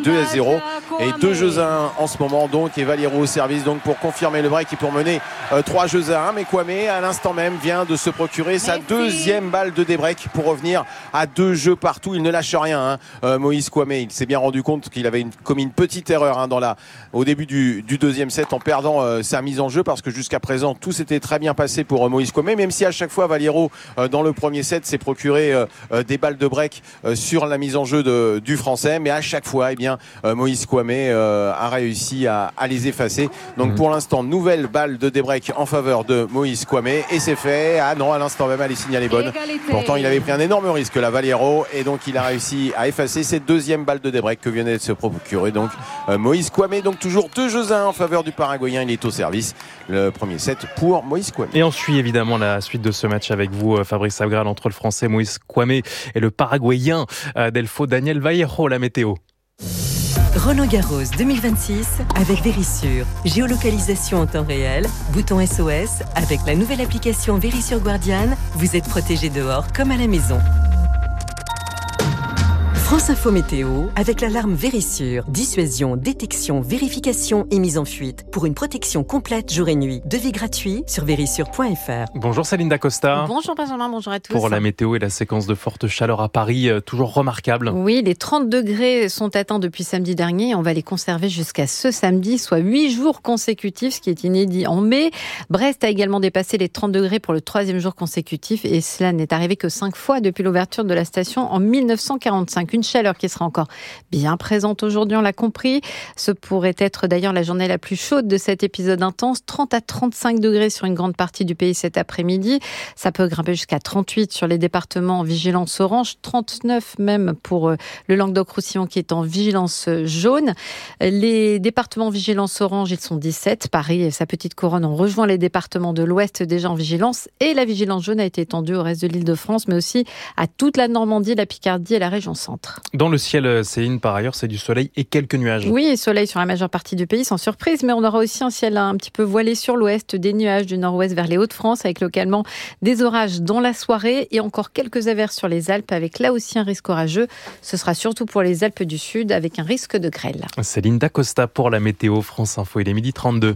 2-0 et 2-1 en ce moment donc, et Valero au service donc pour confirmer le break et pour mener 3-1. Mais Kwame à l'instant même vient de se procurer sa deuxième balle de débreak pour revenir à 2 jeux partout. Il ne lâche rien, Moïse Kwame. Il s'est bien rendu compte qu'il avait commis une petite erreur au début du deuxième set en perdant sa mise en jeu, parce que jusqu'à présent tout s'était très bien passé pour Moïse Kwame, même si à chaque fois Valero dans le premier set s'est procuré des balles de break sur la mise en jeu du français, mais à chaque fois Moïse Kwame a réussi à les effacer. Donc pour l'instant, nouvelle balle de débreak en faveur de Moïse Kwame, et c'est fait. À l'instant même, elle est signalée bonne. Pourtant il avait pris un énorme risque là, Valero, et donc il a réussi à effacer cette deuxième balle de débreak que venait de se procurer donc Moïse Kwame. Donc toujours 2-1 en faveur du Paraguayen. Il est au service. Le premier set pour Moïse Kwame. Et on suit évidemment la suite de ce match avec vous, Fabrice Abgral, entre le français Moïse Kwame et le Paraguayen Delfo Daniel Vallejo. La météo. Roland-Garros 2026 avec Verisure. Géolocalisation en temps réel, bouton SOS. Avec la nouvelle application Verisure Guardian, vous êtes protégé dehors comme à la maison. France Info Météo avec l'alarme Verisure. Dissuasion, détection, vérification et mise en fuite. Pour une protection complète jour et nuit. Devis gratuit sur verisure.fr. Bonjour Céline Dacosta. Bonjour Benjamin, bonjour à tous. Pour la météo et la séquence de forte chaleur à Paris, toujours remarquable. Oui, les 30 degrés sont atteints depuis samedi dernier. On va les conserver jusqu'à ce samedi, soit 8 jours consécutifs, ce qui est inédit en mai. Brest a également dépassé les 30 degrés pour le 3e jour consécutif, et cela n'est arrivé que 5 fois depuis l'ouverture de la station en 1945. Une chaleur qui sera encore bien présente aujourd'hui, on l'a compris. Ce pourrait être d'ailleurs la journée la plus chaude de cet épisode intense. 30 à 35 degrés sur une grande partie du pays cet après-midi. Ça peut grimper jusqu'à 38 sur les départements en vigilance orange, 39 même pour le Languedoc-Roussillon qui est en vigilance jaune. Les départements en vigilance orange, ils sont 17. Paris et sa petite couronne ont rejoint les départements de l'Ouest déjà en vigilance, et la vigilance jaune a été étendue au reste de l'Île-de-France, mais aussi à toute la Normandie, la Picardie et la région centre. Dans le ciel, Céline, par ailleurs, c'est du soleil et quelques nuages. Oui, soleil sur la majeure partie du pays, sans surprise, mais on aura aussi un ciel un petit peu voilé sur l'ouest, des nuages du nord-ouest vers les Hauts-de-France, avec localement des orages dans la soirée et encore quelques averses sur les Alpes, avec là aussi un risque orageux. Ce sera surtout pour les Alpes du Sud, avec un risque de grêle. Céline Dacosta pour la météo. France Info, il est 12h32.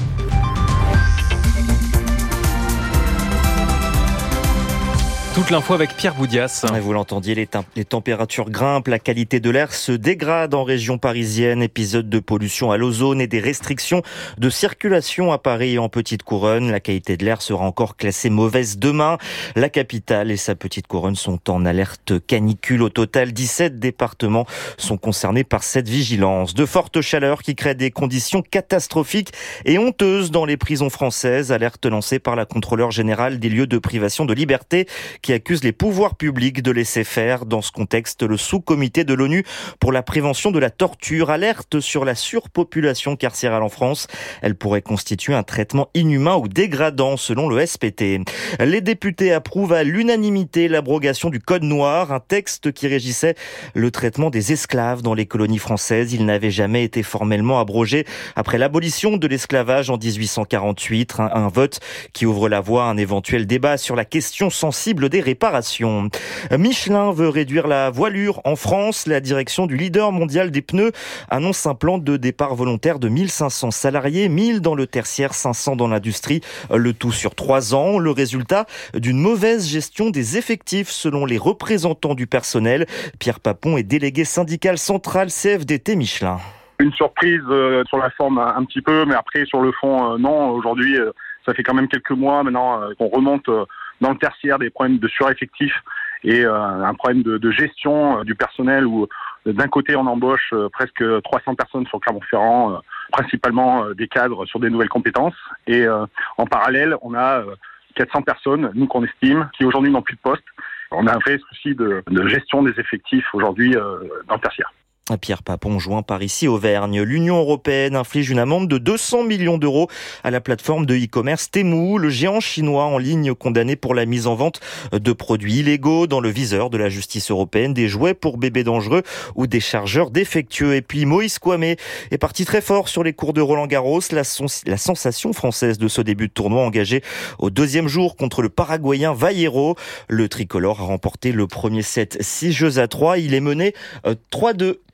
Toute l'info avec Pierre Boudias. Vous l'entendiez, les températures grimpent, la qualité de l'air se dégrade en région parisienne. Épisode de pollution à l'ozone et des restrictions de circulation à Paris et en Petite Couronne. La qualité de l'air sera encore classée mauvaise demain. La capitale et sa Petite Couronne sont en alerte canicule. Au total, 17 départements sont concernés par cette vigilance. De fortes chaleurs qui créent des conditions catastrophiques et honteuses dans les prisons françaises. Alerte lancée par la contrôleure générale des lieux de privation de liberté, qui accuse les pouvoirs publics de laisser faire. Dans ce contexte, le sous-comité de l'ONU pour la prévention de la torture alerte sur la surpopulation carcérale en France. Elle pourrait constituer un traitement inhumain ou dégradant selon le SPT. Les députés approuvent à l'unanimité l'abrogation du Code noir, un texte qui régissait le traitement des esclaves dans les colonies françaises. Il n'avait jamais été formellement abrogé après l'abolition de l'esclavage en 1848. Un vote qui ouvre la voie à un éventuel débat sur la question sensible des réparations. Michelin veut réduire la voilure en France. La direction du leader mondial des pneus annonce un plan de départ volontaire de 1500 salariés, 1000 dans le tertiaire, 500 dans l'industrie, le tout sur 3 ans. Le résultat d'une mauvaise gestion des effectifs selon les représentants du personnel. Pierre Papon est délégué syndical central CFDT Michelin. Une surprise sur la forme un petit peu, mais après sur le fond, non. Aujourd'hui, ça fait quand même quelques mois maintenant qu'on remonte dans le tertiaire des problèmes de sureffectif et un problème de gestion du personnel où d'un côté on embauche presque 300 personnes sur Clermont-Ferrand, principalement des cadres sur des nouvelles compétences, et en parallèle on a 400 personnes, nous qu'on estime, qui aujourd'hui n'ont plus de poste. On a un vrai souci de gestion des effectifs aujourd'hui dans le tertiaire. Pierre Papon joint par ici Auvergne. L'Union européenne inflige une amende de 200 millions d'euros à la plateforme de e-commerce Temu, le géant chinois en ligne condamné pour la mise en vente de produits illégaux dans le viseur de la justice européenne, des jouets pour bébés dangereux ou des chargeurs défectueux. Et puis Moïse Kwame est parti très fort sur les cours de Roland-Garros, la sensation française de ce début de tournoi engagé au 2e jour contre le Paraguayen Vallejo. Le tricolore a remporté le premier set 6-3. Il est mené 3-2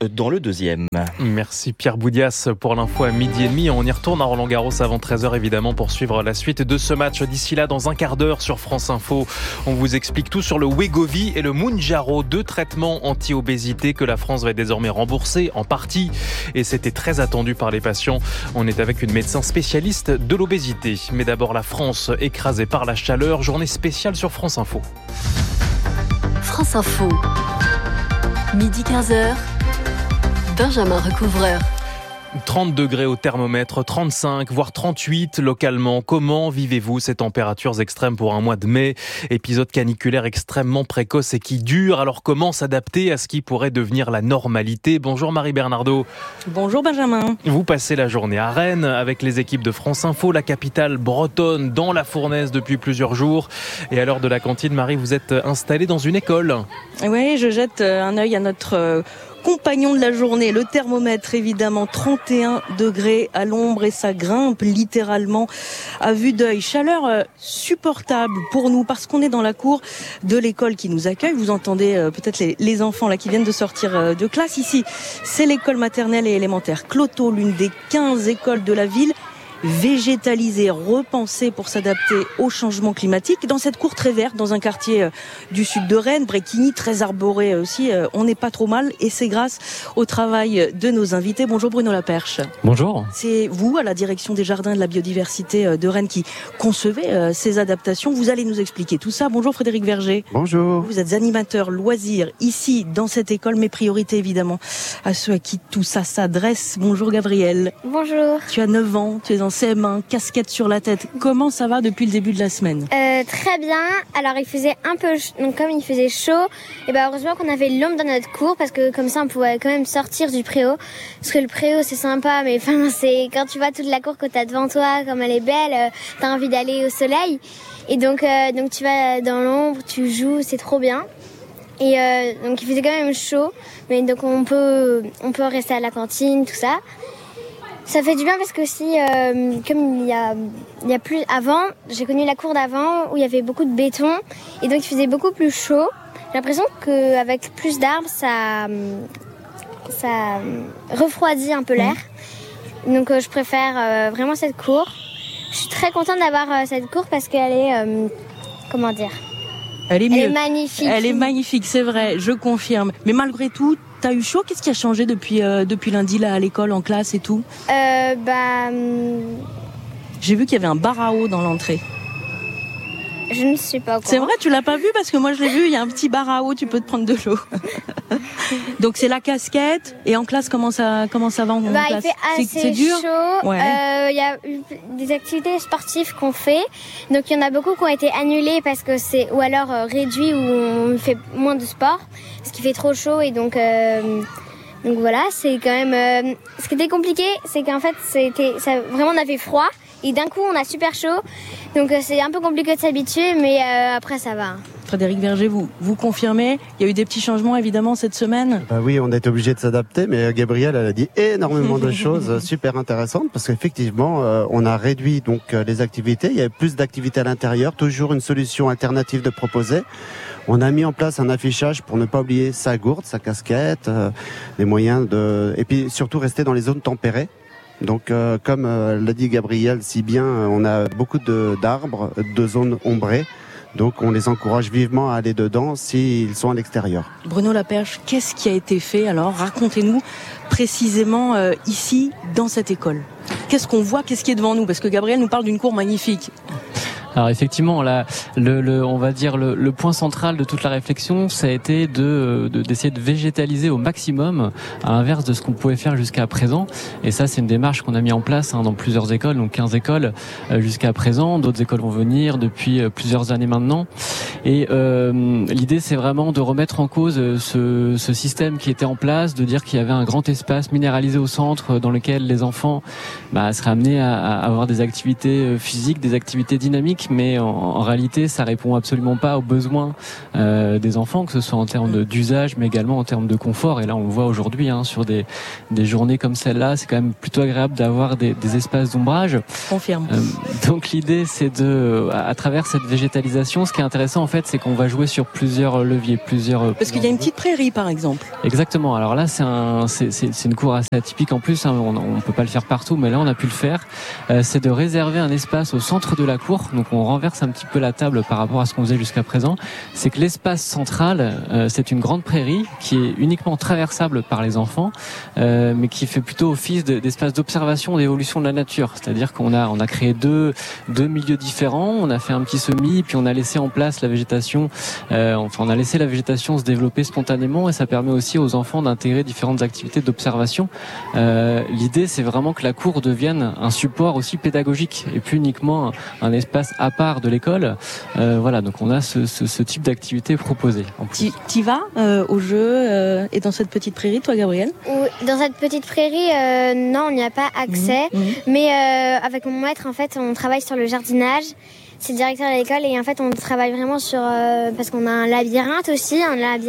dans le deuxième. Merci Pierre Boudias pour l'info à 12h30. On y retourne à Roland-Garros avant 13h évidemment pour suivre la suite de ce match. D'ici là, dans un quart d'heure sur France Info, on vous explique tout sur le Wegovy et le Mounjaro, 2 traitements anti-obésité que la France va désormais rembourser en partie. Et c'était très attendu par les patients. On est avec une médecin spécialiste de l'obésité. Mais d'abord la France écrasée par la chaleur. Journée spéciale sur France Info. France Info. Midi 15h. Benjamin Recouvreur. 30 degrés au thermomètre, 35 voire 38 localement. Comment vivez-vous ces températures extrêmes pour un mois de mai? Épisode caniculaire extrêmement précoce et qui dure. Alors comment s'adapter à ce qui pourrait devenir la normalité? Bonjour Marie Bernardo. Bonjour Benjamin. Vous passez la journée à Rennes avec les équipes de France Info, la capitale bretonne, dans la fournaise depuis plusieurs jours. Et à l'heure de la cantine, Marie, vous êtes installée dans une école. Oui, je jette un œil à notre compagnon de la journée, le thermomètre évidemment, 31 degrés à l'ombre et ça grimpe littéralement à vue d'œil. Chaleur supportable pour nous parce qu'on est dans la cour de l'école qui nous accueille. Vous entendez peut-être les enfants là qui viennent de sortir de classe. Ici, c'est l'école maternelle et élémentaire Cloto, l'une des 15 écoles de la ville. Végétalisée, repensée pour s'adapter au changement climatique. Dans cette cour très verte, dans un quartier du sud de Rennes, Bréquigny, très arboré aussi, on n'est pas trop mal et c'est grâce au travail de nos invités. Bonjour Bruno Laperche. Bonjour. C'est vous, à la direction des jardins de la biodiversité de Rennes, qui concevez ces adaptations. Vous allez nous expliquer tout ça. Bonjour Frédéric Verger. Bonjour. Vous êtes animateur loisirs ici dans cette école, mais priorité évidemment à ceux à qui tout ça s'adresse. Bonjour Gabriel. Bonjour. Tu as 9 ans, tu es en CM1, casquette sur la tête. Comment ça va depuis le début de la semaine? Très bien. Alors il faisait un peu donc comme il faisait chaud, et heureusement qu'on avait l'ombre dans notre cour parce que comme ça on pouvait quand même sortir du préau. Parce que le préau c'est sympa, mais c'est quand tu vois toute la cour que t'as devant toi, comme elle est belle, t'as envie d'aller au soleil. Et donc tu vas dans l'ombre, tu joues, c'est trop bien. Et donc il faisait quand même chaud, mais donc on peut rester à la cantine, tout ça. Ça fait du bien parce que aussi, comme il y a plus avant, j'ai connu la cour d'avant où il y avait beaucoup de béton et donc il faisait beaucoup plus chaud. J'ai l'impression qu'avec plus d'arbres, ça refroidit un peu l'air. Donc je préfère vraiment cette cour. Je suis très contente d'avoir cette cour parce qu'elle est, comment dire, elle est magnifique. Elle est magnifique, c'est vrai, je confirme. Mais malgré tout, t'as eu chaud? Qu'est-ce qui a changé depuis lundi là à l'école, en classe et tout? J'ai vu qu'il y avait un bar à eau dans l'entrée. Je ne sais pas quoi. C'est vrai, tu l'as pas vu? Parce que moi je l'ai vu, il y a un petit bar à eau, tu peux te prendre de l'eau. Donc c'est la casquette. Et en classe, comment ça va en classe? Il fait assez dur. chaud. Ouais. Il y a eu des activités sportives qu'on fait. Donc il y en a beaucoup qui ont été annulées parce que ou alors réduit, ou on fait moins de sport parce qu'il fait trop chaud. Et donc voilà, c'est quand même. Ce qui était compliqué, c'est qu'en fait vraiment on avait froid et d'un coup on a super chaud. Donc c'est un peu compliqué de s'habituer, mais après ça va. Frédéric Verger, vous confirmez? Il y a eu des petits changements évidemment cette semaine? Oui, on a été obligé de s'adapter, mais Gabrielle, elle a dit énormément de choses super intéressantes parce qu'effectivement, on a réduit donc les activités. Il y avait plus d'activités à l'intérieur, toujours une solution alternative de proposer. On a mis en place un affichage pour ne pas oublier sa gourde, sa casquette, les moyens et puis surtout rester dans les zones tempérées. Donc, comme l'a dit Gabriel si bien, on a beaucoup d'arbres, de zones ombrées. Donc, on les encourage vivement à aller dedans s'ils sont à l'extérieur. Bruno Laperche, qu'est-ce qui a été fait alors? Racontez-nous précisément ici, dans cette école. Qu'est-ce qu'on voit? Qu'est-ce qui est devant nous? Parce que Gabriel nous parle d'une cour magnifique. Alors effectivement, on va dire le point central de toute la réflexion, ça a été d'essayer de végétaliser au maximum, à l'inverse de ce qu'on pouvait faire jusqu'à présent. Et ça, c'est une démarche qu'on a mis en place dans plusieurs écoles, donc 15 écoles jusqu'à présent. D'autres écoles vont venir depuis plusieurs années maintenant. Et l'idée, c'est vraiment de remettre en cause ce système qui était en place, de dire qu'il y avait un grand espace minéralisé au centre dans lequel les enfants seraient amenés à avoir des activités physiques, des activités dynamiques. pratique, mais en réalité, ça répond absolument pas aux besoins des enfants, que ce soit en termes d'usage, mais également en termes de confort. Et là, on le voit aujourd'hui sur des journées comme celle-là, c'est quand même plutôt agréable d'avoir des espaces d'ombrage. Confirme. Donc l'idée, c'est à travers cette végétalisation, ce qui est intéressant en fait, c'est qu'on va jouer sur plusieurs leviers, Parce qu'il y a une petite prairie, par exemple. Exactement. Alors là, c'est une cour assez atypique en plus. On peut pas le faire partout, mais là, on a pu le faire. C'est de réserver un espace au centre de la cour. Donc on renverse un petit peu la table par rapport à ce qu'on faisait jusqu'à présent. C'est que l'espace central, c'est une grande prairie qui est uniquement traversable par les enfants, mais qui fait plutôt office d'espace d'observation, d'évolution de la nature. C'est-à-dire qu'on a créé deux milieux différents. On a fait un petit semis, puis on a laissé en place la végétation. On a laissé la végétation se développer spontanément, et ça permet aussi aux enfants d'intégrer différentes activités d'observation. L'idée, c'est vraiment que la cour devienne un support aussi pédagogique et plus uniquement un espace à part de l'école. Voilà, donc on a ce type d'activité proposée. Tu vas au jeu et dans cette petite prairie, toi, Gabrielle? Dans cette petite prairie, non, on n'y a pas accès. Mais avec mon maître, en fait, on travaille sur le jardinage. C'est le directeur de l'école et en fait, on travaille vraiment sur parce qu'on a un labyrinthe aussi,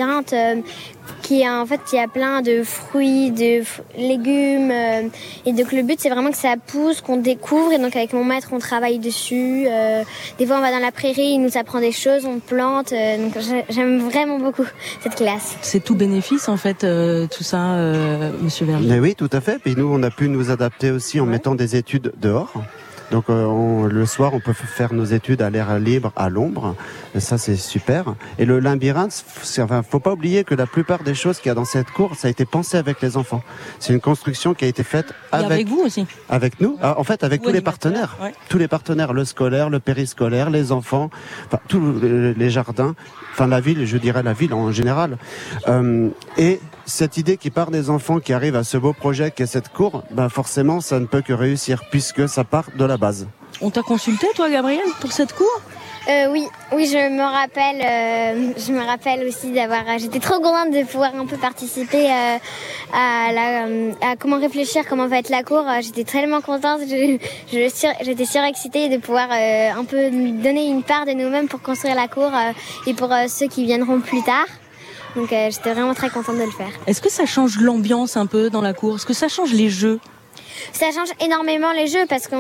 qui a plein de fruits, de légumes. Et donc le but, c'est vraiment que ça pousse, qu'on découvre. Et donc avec mon maître, on travaille dessus. Des fois, on va dans la prairie, il nous apprend des choses, on plante. Donc j'aime vraiment beaucoup cette classe. C'est tout bénéfice en fait, tout ça, Monsieur Verger. Mais oui, tout à fait. Puis nous, on a pu nous adapter aussi en mettant des études dehors. Donc le soir, on peut faire nos études à l'air libre, à l'ombre. Et ça, c'est super. Et le labyrinthe, faut pas oublier que la plupart des choses qu'il y a dans cette cour, ça a été pensé avec les enfants. C'est une construction qui a été faite avec vous aussi. Avec nous, en fait, avec tous les partenaires. Ouais. Tous les partenaires, le scolaire, le périscolaire, les enfants, tous les jardins, la ville, je dirais la ville en général. Et cette idée qui part des enfants qui arrivent à ce beau projet qu'est cette cour, forcément, ça ne peut que réussir puisque ça part de la base. On t'a consulté, toi, Gabrielle, pour cette cour ? Oui, je me rappelle aussi j'étais trop contente de pouvoir un peu participer à comment réfléchir, comment va être la cour. J'étais tellement contente, j'étais surexcitée de pouvoir un peu donner une part de nous-mêmes pour construire la cour et pour ceux qui viendront plus tard. Donc j'étais vraiment très contente de le faire. Est-ce que ça change l'ambiance un peu dans la cour ? Est-ce que ça change les jeux ? Ça change énormément les jeux parce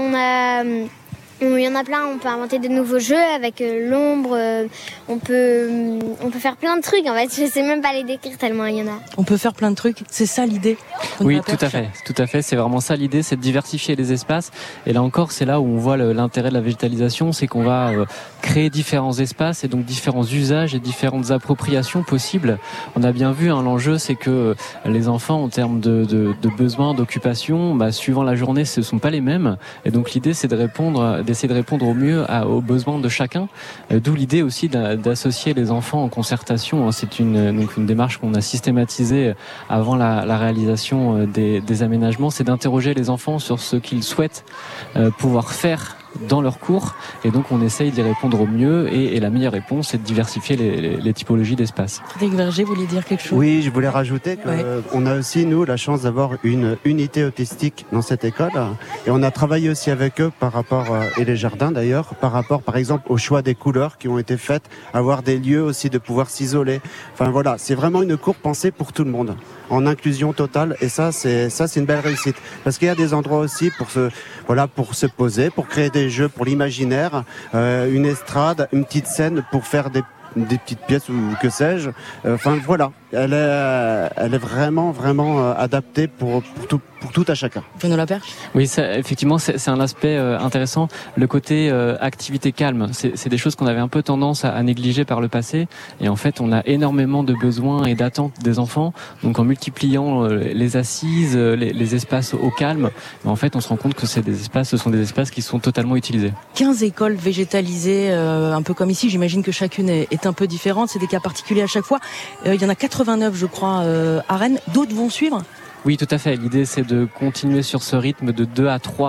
il y en a plein, on peut inventer de nouveaux jeux avec l'ombre, on peut faire plein de trucs en fait, je sais même pas les décrire tellement il y en a. On peut faire plein de trucs, c'est ça l'idée. Oui, tout à fait, c'est vraiment ça l'idée, c'est de diversifier les espaces. Et là encore, c'est là où on voit l'intérêt de la végétalisation, c'est qu'on va créer différents espaces et donc différents usages et différentes appropriations possibles. On a bien vu, l'enjeu, c'est que les enfants, en termes de besoins, d'occupation, suivant la journée, ce sont pas les mêmes. Et donc l'idée, c'est d'essayer de répondre au mieux aux besoins de chacun. D'où l'idée aussi d'associer les enfants en concertation. C'est une démarche qu'on a systématisée avant la réalisation des aménagements. C'est d'interroger les enfants sur ce qu'ils souhaitent pouvoir faire dans leur cours, et donc on essaye d'y répondre au mieux, et la meilleure réponse c'est de diversifier les typologies d'espace. Frédéric Verger, vous vouliez dire quelque chose ? Oui, je voulais rajouter qu'on a aussi nous la chance d'avoir une unité autistique dans cette école, et on a travaillé aussi avec eux par rapport, et les jardins d'ailleurs, par rapport par exemple au choix des couleurs qui ont été faites, avoir des lieux aussi de pouvoir s'isoler. Enfin voilà, c'est vraiment une cour pensée pour tout le monde, en inclusion totale, et ça c'est une belle réussite, parce qu'il y a des endroits aussi pour se poser, pour créer des jeux pour l'imaginaire, une estrade, une petite scène pour faire des petites pièces ou que sais-je. Voilà, elle est vraiment adaptée pour tout à chacun. Bruno Laperche ? Oui, effectivement, c'est un aspect intéressant. Le côté activité calme, c'est des choses qu'on avait un peu tendance à négliger par le passé. Et en fait, on a énormément de besoins et d'attentes des enfants. Donc, en multipliant les assises, les espaces au calme, en fait, on se rend compte que ce sont des espaces qui sont totalement utilisés. 15 écoles végétalisées, un peu comme ici. J'imagine que chacune est un peu différente. C'est des cas particuliers à chaque fois. Il y en a 89, je crois, à Rennes. D'autres vont suivre ? Oui, tout à fait. L'idée, c'est de continuer sur ce rythme de 2 à 3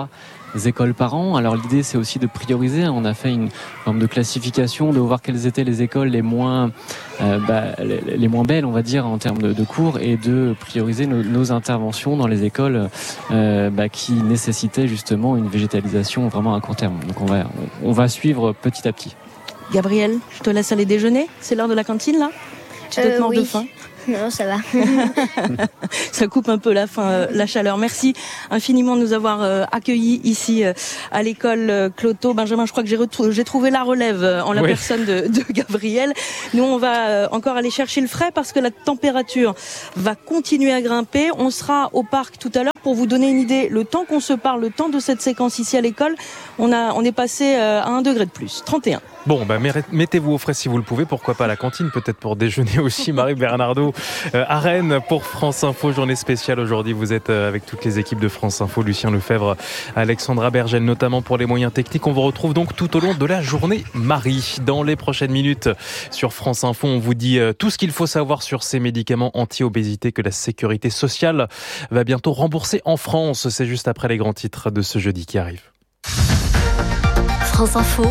écoles par an. Alors l'idée, c'est aussi de prioriser. On a fait une forme de classification, de voir quelles étaient les écoles les moins belles, on va dire, en termes de cours, et de prioriser nos interventions dans les écoles qui nécessitaient justement une végétalisation vraiment à court terme. Donc on va suivre petit à petit. Gabriel, je te laisse aller déjeuner. C'est l'heure de la cantine, là? Tu dois te mordre de faim. Non, ça va. Ça coupe un peu la chaleur. Merci infiniment de nous avoir accueillis ici à l'école Cloto. Benjamin, je crois que j'ai trouvé la relève en la personne de Gabriel. Nous, on va encore aller chercher le frais parce que la température va continuer à grimper. On sera au parc tout à l'heure pour vous donner une idée. Le temps qu'on se parle, le temps de cette séquence ici à l'école, on est passé à 1 degré de plus, 31. Bon, mettez-vous au frais si vous le pouvez. Pourquoi pas à la cantine, peut-être pour déjeuner aussi. Marie Bernardo à Rennes pour France Info, journée spéciale aujourd'hui. Vous êtes avec toutes les équipes de France Info, Lucien Lefebvre, Alexandra Bergel notamment pour les moyens techniques. On vous retrouve donc tout au long de la journée, Marie. Dans les prochaines minutes sur France Info, on vous dit tout ce qu'il faut savoir sur ces médicaments anti-obésité que la Sécurité sociale va bientôt rembourser en France. C'est juste après les grands titres de ce jeudi qui arrive. France Info,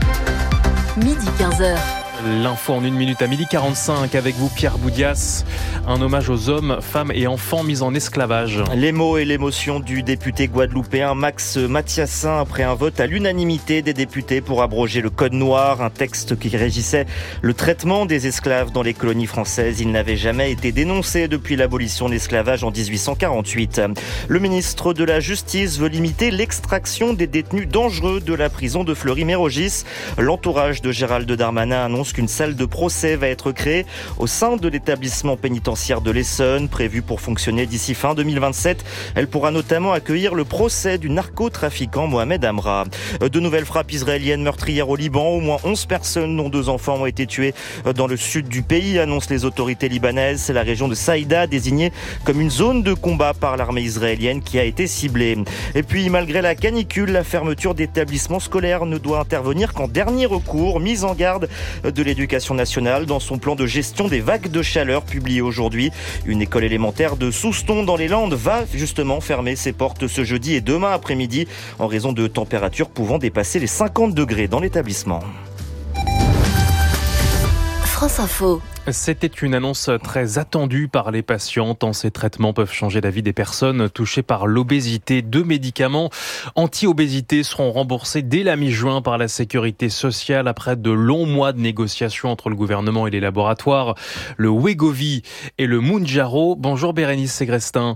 midi 15h. L'info en 1 minute à 12h45 avec vous Pierre Boudias. Un hommage aux hommes, femmes et enfants mis en esclavage. Les mots et l'émotion du député guadeloupéen Max Mathiassin après un vote à l'unanimité des députés pour abroger le Code noir, un texte qui régissait le traitement des esclaves dans les colonies françaises. Il n'avait jamais été dénoncé depuis l'abolition de l'esclavage en 1848. Le ministre de la Justice veut limiter l'extraction des détenus dangereux de la prison de Fleury-Mérogis. L'entourage de Gérald Darmanin annonce qu'une salle de procès va être créée au sein de l'établissement pénitentiaire de l'Essonne, prévue pour fonctionner d'ici fin 2027. Elle pourra notamment accueillir le procès du narcotrafiquant Mohamed Amra. De nouvelles frappes israéliennes meurtrières au Liban. Au moins 11 personnes, dont 2 enfants, ont été tuées dans le sud du pays, annoncent les autorités libanaises. C'est la région de Saïda, désignée comme une zone de combat par l'armée israélienne, qui a été ciblée. Et puis, malgré la canicule, la fermeture d'établissements scolaires ne doit intervenir qu'en dernier recours. Mise en garde de l'Éducation nationale dans son plan de gestion des vagues de chaleur publié aujourd'hui. Une école élémentaire de Souston dans les Landes va justement fermer ses portes ce jeudi et demain après-midi en raison de températures pouvant dépasser les 50 degrés dans l'établissement. France Info. C'était une annonce très attendue par les patients, tant ces traitements peuvent changer la vie des personnes touchées par l'obésité. 2 médicaments anti-obésité seront remboursés dès la mi-juin par la Sécurité sociale après de longs mois de négociations entre le gouvernement et les laboratoires, le Wegovy et le Mounjaro. Bonjour Bérénice Ségrestin.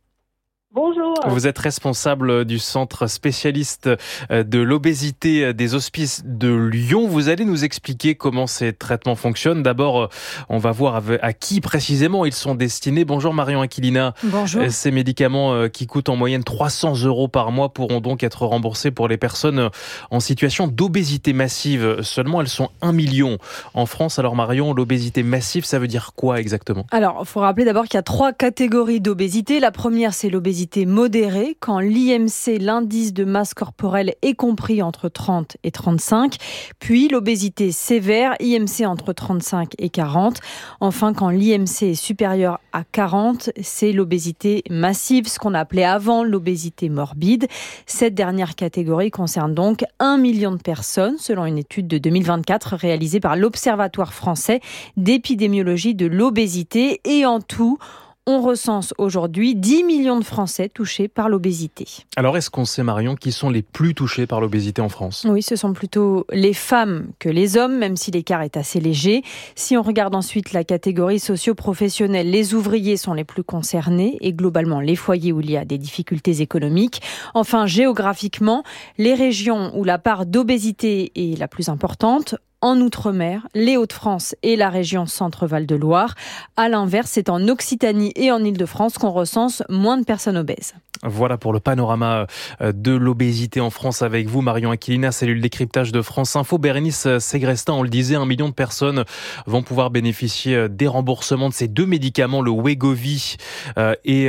Bonjour. Vous êtes responsable du centre spécialiste de l'obésité des Hospices de Lyon. Vous allez nous expliquer comment ces traitements fonctionnent. D'abord, on va voir à qui précisément ils sont destinés. Bonjour Marion Aquilina. Bonjour. Ces médicaments qui coûtent en moyenne 300 € par mois pourront donc être remboursés pour les personnes en situation d'obésité massive. Seulement, elles sont 1 million en France. Alors Marion, l'obésité massive, ça veut dire quoi exactement ? Alors, il faut rappeler d'abord qu'il y a 3 catégories d'obésité. La première, c'est l'obésité modérée, quand l'IMC, l'indice de masse corporelle, est compris entre 30 et 35. Puis l'obésité sévère, IMC entre 35 et 40. Enfin, quand l'IMC est supérieur à 40, c'est l'obésité massive, ce qu'on appelait avant l'obésité morbide. Cette dernière catégorie concerne donc 1 million de personnes, selon une étude de 2024 réalisée par l'Observatoire français d'épidémiologie de l'obésité. Et en tout, on recense aujourd'hui 10 millions de Français touchés par l'obésité. Alors, est-ce qu'on sait, Marion, qui sont les plus touchés par l'obésité en France ? Oui, ce sont plutôt les femmes que les hommes, même si l'écart est assez léger. Si on regarde ensuite la catégorie socio-professionnelle, les ouvriers sont les plus concernés et globalement les foyers où il y a des difficultés économiques. Enfin, géographiquement, les régions où la part d'obésité est la plus importante, en Outre-mer, les Hauts-de-France et la région Centre-Val de Loire. À l'inverse, c'est en Occitanie et en Île-de-France qu'on recense moins de personnes obèses. Voilà pour le panorama de l'obésité en France avec vous, Marion Aquilina, cellule décryptage de France Info. Bérénice Ségrestin, on le disait, 1 million de personnes vont pouvoir bénéficier des remboursements de ces 2 médicaments, le Wegovy et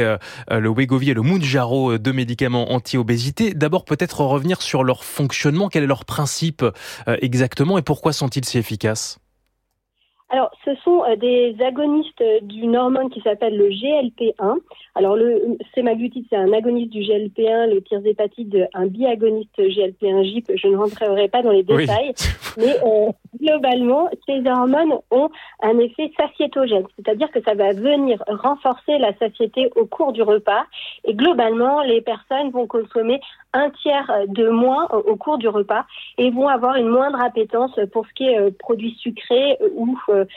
le Mounjaro, 2 médicaments anti-obésité. D'abord, peut-être revenir sur leur fonctionnement. Quel est leur principe exactement et pourquoi sont-ils si efficaces ? Alors, ce sont des agonistes d'une hormone qui s'appelle le GLP-1. Alors, le semaglutide, c'est un agoniste du GLP-1, le tirzépatide, un biagoniste GLP-1-GIP. Je ne rentrerai pas dans les détails, mais globalement, ces hormones ont un effet satiétogène, c'est-à-dire que ça va venir renforcer la satiété au cours du repas. Et globalement, les personnes vont consommer un tiers de moins au cours du repas et vont avoir une moindre appétence pour ce qui est produits sucrés ou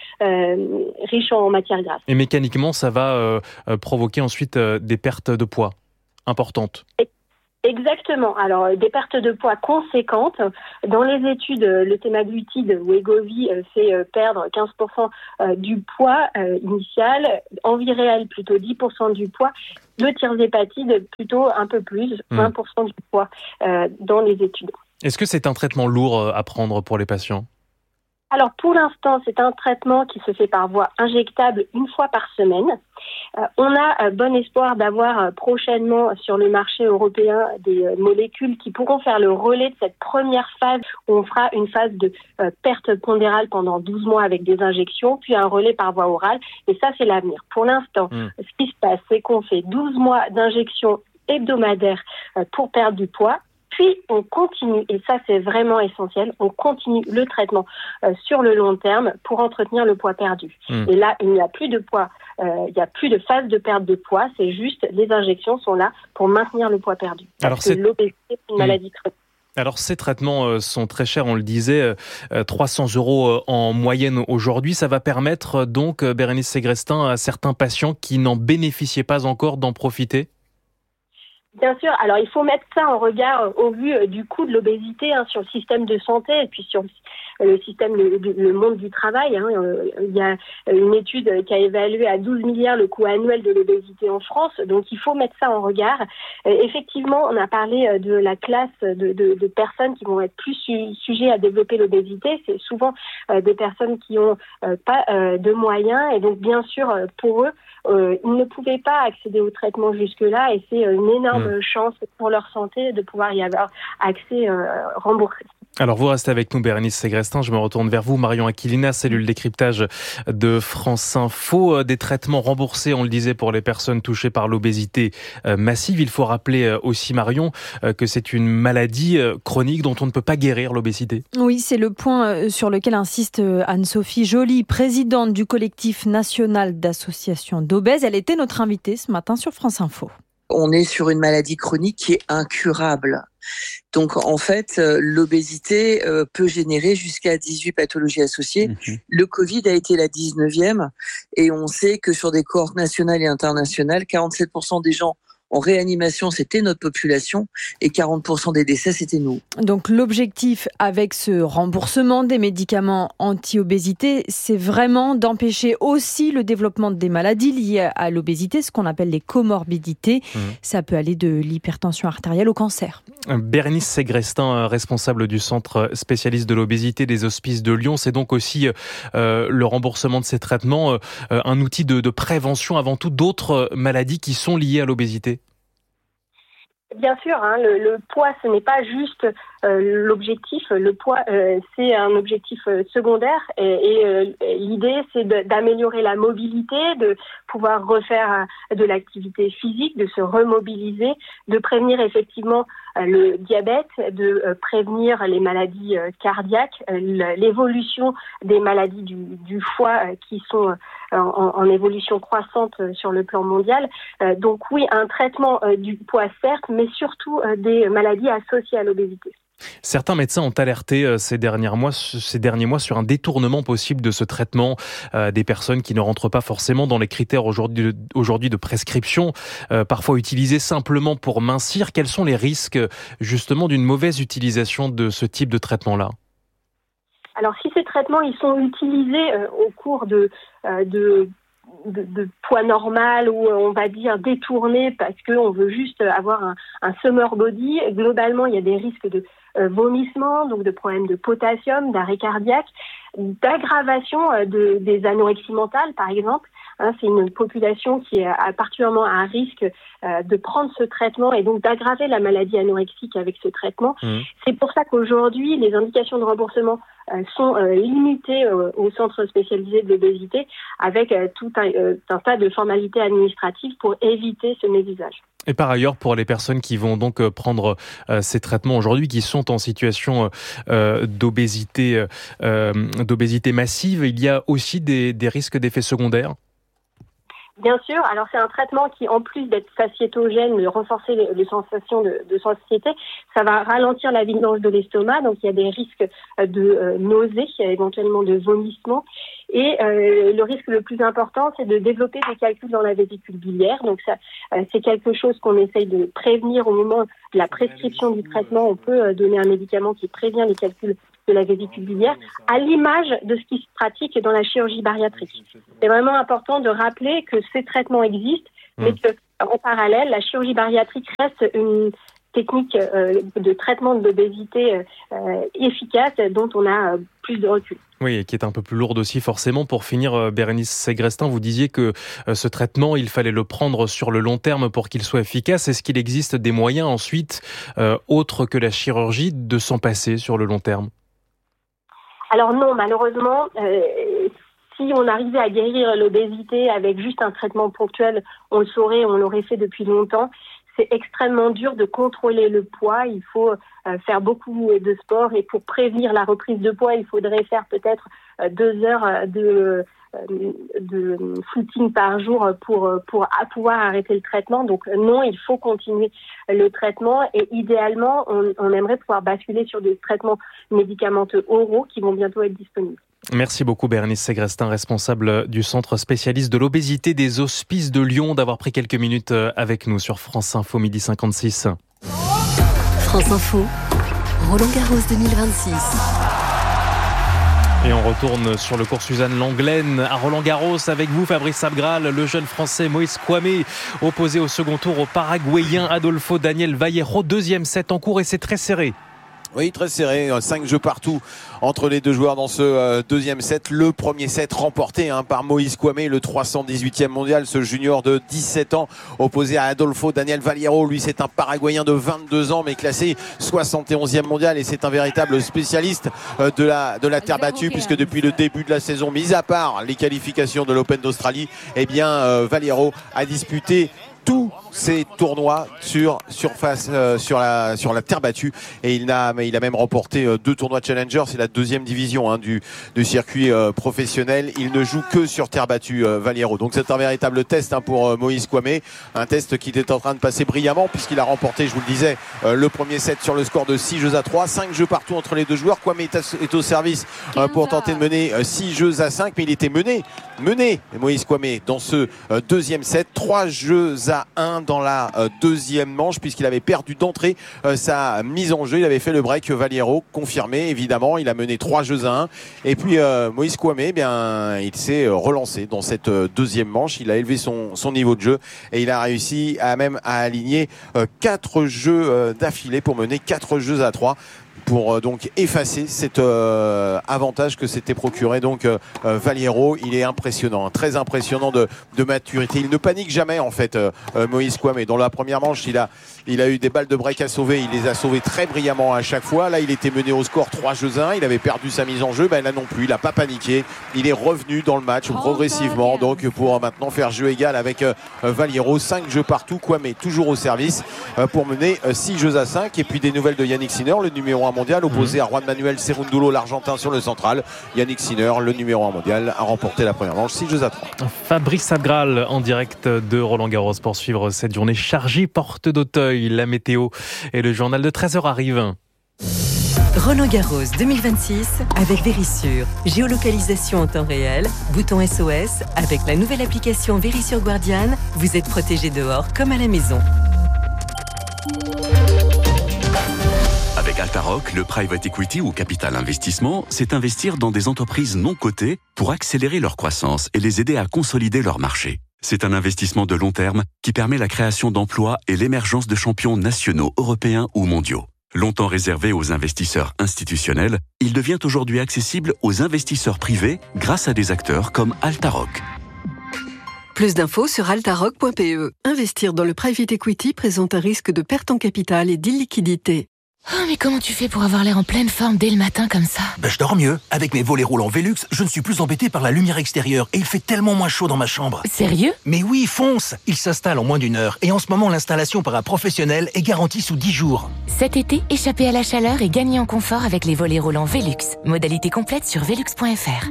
riches en matières grasses. Et mécaniquement, ça va provoquer ensuite des pertes de poids importantes. Exactement. Alors, des pertes de poids conséquentes. Dans les études, le semaglutide Wegovy fait perdre 15% du poids initial, en vie réelle plutôt 10% du poids. Le tirzépatide plutôt un peu plus, 20% du poids dans les études. Est-ce que c'est un traitement lourd à prendre pour les patients ? Alors, pour l'instant, c'est un traitement qui se fait par voie injectable une fois par semaine. On a bon espoir d'avoir prochainement sur le marché européen des molécules qui pourront faire le relais de cette première phase où on fera une phase de perte pondérale pendant 12 mois avec des injections, puis un relais par voie orale. Et ça, c'est l'avenir. Pour l'instant, ce qui se passe, c'est qu'on fait 12 mois d'injections hebdomadaires pour perdre du poids. Puis on continue, et ça c'est vraiment essentiel, on continue le traitement sur le long terme pour entretenir le poids perdu. Et là, il n'y a plus de poids, il n'y a plus de phase de perte de poids, c'est juste les injections sont là pour maintenir le poids perdu. Parce que l'obésité, c'est une maladie chronique. Alors ces traitements sont très chers, on le disait, 300 € en moyenne aujourd'hui. Ça va permettre donc, Bérénice Segrestin, à certains patients qui n'en bénéficiaient pas encore d'en profiter ? Bien sûr. Alors, il faut mettre ça en regard au vu du coût de l'obésité sur le système de santé et puis sur le système, le monde du travail. Il y a une étude qui a évalué à 12 milliards le coût annuel de l'obésité en France. Donc, il faut mettre ça en regard. Effectivement, on a parlé de la classe de personnes qui vont être plus sujets à développer l'obésité. C'est souvent des personnes qui ont pas de moyens. Et donc, bien sûr, pour eux, ils ne pouvaient pas accéder au traitement jusque-là. Et c'est une énorme chance pour leur santé de pouvoir y avoir accès remboursé. Alors vous restez avec nous, Bérénice Segrestin. Je me retourne vers vous, Marion Aquilina, cellule décryptage de France Info. Des traitements remboursés, on le disait, pour les personnes touchées par l'obésité massive. Il faut rappeler aussi, Marion, que c'est une maladie chronique dont on ne peut pas guérir, l'obésité. Oui, c'est le point sur lequel insiste Anne-Sophie Joly, présidente du collectif national d'associations d'obèses. Elle était notre invitée ce matin sur France Info. On est sur une maladie chronique qui est incurable. Donc en fait, l'obésité peut générer jusqu'à 18 pathologies associées. Le Covid a été la 19e et on sait que sur des cohortes nationales et internationales, 47% des gens en réanimation, c'était notre population et 40% des décès, c'était nous. Donc l'objectif avec ce remboursement des médicaments anti-obésité, c'est vraiment d'empêcher aussi le développement des maladies liées à l'obésité, ce qu'on appelle les comorbidités. Ça peut aller de l'hypertension artérielle au cancer. Bérénice Segrestin, responsable du centre spécialiste de l'obésité des Hospices de Lyon, c'est donc aussi le remboursement de ces traitements un outil de prévention avant tout d'autres maladies qui sont liées à l'obésité. Bien sûr, le poids, ce n'est pas juste l'objectif. Le poids, c'est un objectif secondaire et l'idée, c'est d'améliorer la mobilité, de pouvoir refaire de l'activité physique, de se remobiliser, de prévenir effectivement le diabète, de prévenir les maladies cardiaques, l'évolution des maladies du foie qui sont en évolution croissante sur le plan mondial. Donc oui, un traitement du poids certes, mais surtout des maladies associées à l'obésité. Certains médecins ont alerté ces derniers mois sur un détournement possible de ce traitement des personnes qui ne rentrent pas forcément dans les critères aujourd'hui de prescription, parfois utilisés simplement pour mincir. Quels sont les risques justement d'une mauvaise utilisation de ce type de traitement-là ? Alors si ces traitements ils sont utilisés au cours de poids normal ou on va dire détourné parce qu'on veut juste avoir un summer body, globalement il y a des risques de vomissement, donc de problèmes de potassium, d'arrêt cardiaque, d'aggravation des anorexies mentales par exemple. C'est une population qui est particulièrement à risque de prendre ce traitement et donc d'aggraver la maladie anorexique avec ce traitement. C'est pour ça qu'aujourd'hui, les indications de remboursement sont limités au centre spécialisé de l'obésité avec tout un tas de formalités administratives pour éviter ce mésusage. Et par ailleurs, pour les personnes qui vont donc prendre ces traitements aujourd'hui, qui sont en situation d'obésité massive, il y a aussi des risques d'effets secondaires ? Bien sûr, alors c'est un traitement qui, en plus d'être satiétogène, de renforcer les sensations de satiété, ça va ralentir la vidange de l'estomac, donc il y a des risques de nausées, éventuellement de vomissement. Et le risque le plus important, c'est de développer des calculs dans la vésicule biliaire. Donc ça, c'est quelque chose qu'on essaye de prévenir au moment de la prescription du traitement. On peut donner un médicament qui prévient les calculs de la vésicule biliaire, à l'image de ce qui se pratique dans la chirurgie bariatrique. C'est vraiment important de rappeler que ces traitements existent, mais qu'en parallèle, la chirurgie bariatrique reste une technique de traitement de l'obésité efficace, dont on a plus de recul. Oui, et qui est un peu plus lourde aussi forcément. Pour finir, Bérénice Segrestin, vous disiez que ce traitement, il fallait le prendre sur le long terme pour qu'il soit efficace. Est-ce qu'il existe des moyens ensuite, autres que la chirurgie, de s'en passer sur le long terme ? Alors non, malheureusement, si on arrivait à guérir l'obésité avec juste un traitement ponctuel, on le saurait, on l'aurait fait depuis longtemps. C'est extrêmement dur de contrôler le poids. Il faut faire beaucoup de sport et pour prévenir la reprise de poids, il faudrait faire peut-être 2 heures de footing par jour pour pouvoir arrêter le traitement. Donc non, il faut continuer le traitement et idéalement, on aimerait pouvoir basculer sur des traitements médicamenteux oraux qui vont bientôt être disponibles. Merci beaucoup Bérénice Segrestin, responsable du centre spécialiste de l'obésité des Hospices de Lyon, d'avoir pris quelques minutes avec nous sur France Info, 12h56. France Info, Roland-Garros 2026. Et on retourne sur le cours Suzanne Lenglen à Roland-Garros avec vous, Fabrice Abgral, le jeune Français Moïse Kouamé, opposé au second tour au Paraguayen Adolfo Daniel Vallejo. 2e set en cours et c'est très serré. Oui, très serré, 5 jeux partout entre les deux joueurs dans ce deuxième set. Le premier set remporté par Moïse Kouamé, le 318e mondial, ce junior de 17 ans, opposé à Adolfo Daniel Vallejo. Lui, c'est un Paraguayen de 22 ans, mais classé 71e mondial, et c'est un véritable spécialiste de la terre battue, puisque depuis le début de la saison, mis à part les qualifications de l'Open d'Australie, Vallejo a disputé tous ces tournois sur surface, sur la terre battue, et il a même remporté 2 tournois Challenger. C'est la 2e division du circuit professionnel. Il ne joue que sur terre battue, Vallejo. Donc c'est un véritable test pour Moïse Kouamé, un test qu'il est en train de passer brillamment, puisqu'il a remporté, je vous le disais, le premier set sur le score de 6-3, 5 jeux partout entre les deux joueurs. Kouamé est au service pour tenter de mener 6-5, mais il était mené Moïse Kouamé dans ce deuxième set, 3-1 dans la deuxième manche, puisqu'il avait perdu d'entrée sa mise en jeu. Il avait fait le break, Vallejo, confirmé évidemment. Il a mené 3-1, et puis Moïse Kouamé, il s'est relancé dans cette deuxième manche. Il a élevé son niveau de jeu, et il a réussi à aligner 4 jeux d'affilée pour mener 4-3 pour donc effacer cet avantage que s'était procuré Vallejo. Il est impressionnant, très impressionnant de maturité. Il ne panique jamais en fait, Moïse Kouamé. Dans la première manche, il a eu des balles de break à sauver. Il les a sauvées très brillamment à chaque fois. Là, il était mené au score 3-1. Il avait perdu sa mise en jeu. Là non plus, il n'a pas paniqué. Il est revenu dans le match progressivement, donc pour maintenant faire jeu égal avec Vallejo. 5 jeux partout. Kouamé toujours au service pour mener 6-5. Et puis des nouvelles de Yannick Sinner, le numéro 1 mondial, opposé à Juan Manuel Cerúndolo, l'Argentin, sur le central. Yannick Sinner, le numéro 1 mondial, a remporté la première manche 6-3. Fabrice Abgral en direct de Roland-Garros pour suivre cette journée chargée porte d'Auteuil. La météo et le journal de 13h arrivent. Roland-Garros 2026 avec Vérissure. Géolocalisation en temps réel, bouton SOS. Avec la nouvelle application Vérissure Guardian, vous êtes protégé dehors comme à la maison. Avec Altaroc, le private equity ou capital investissement, c'est investir dans des entreprises non cotées pour accélérer leur croissance et les aider à consolider leur marché. C'est un investissement de long terme qui permet la création d'emplois et l'émergence de champions nationaux, européens ou mondiaux. Longtemps réservé aux investisseurs institutionnels, il devient aujourd'hui accessible aux investisseurs privés grâce à des acteurs comme Altaroc. Plus d'infos sur altaroc.pe. Investir dans le private equity présente un risque de perte en capital et d'illiquidité. Oh, mais comment tu fais pour avoir l'air en pleine forme dès le matin comme ça ? Je dors mieux. Avec mes volets roulants Velux, je ne suis plus embêté par la lumière extérieure et il fait tellement moins chaud dans ma chambre. Sérieux ? Mais oui, fonce ! Il s'installe en moins d'1 heure et en ce moment, l'installation par un professionnel est garantie sous 10 jours. Cet été, échappez à la chaleur et gagnez en confort avec les volets roulants Velux. Modalité complète sur velux.fr.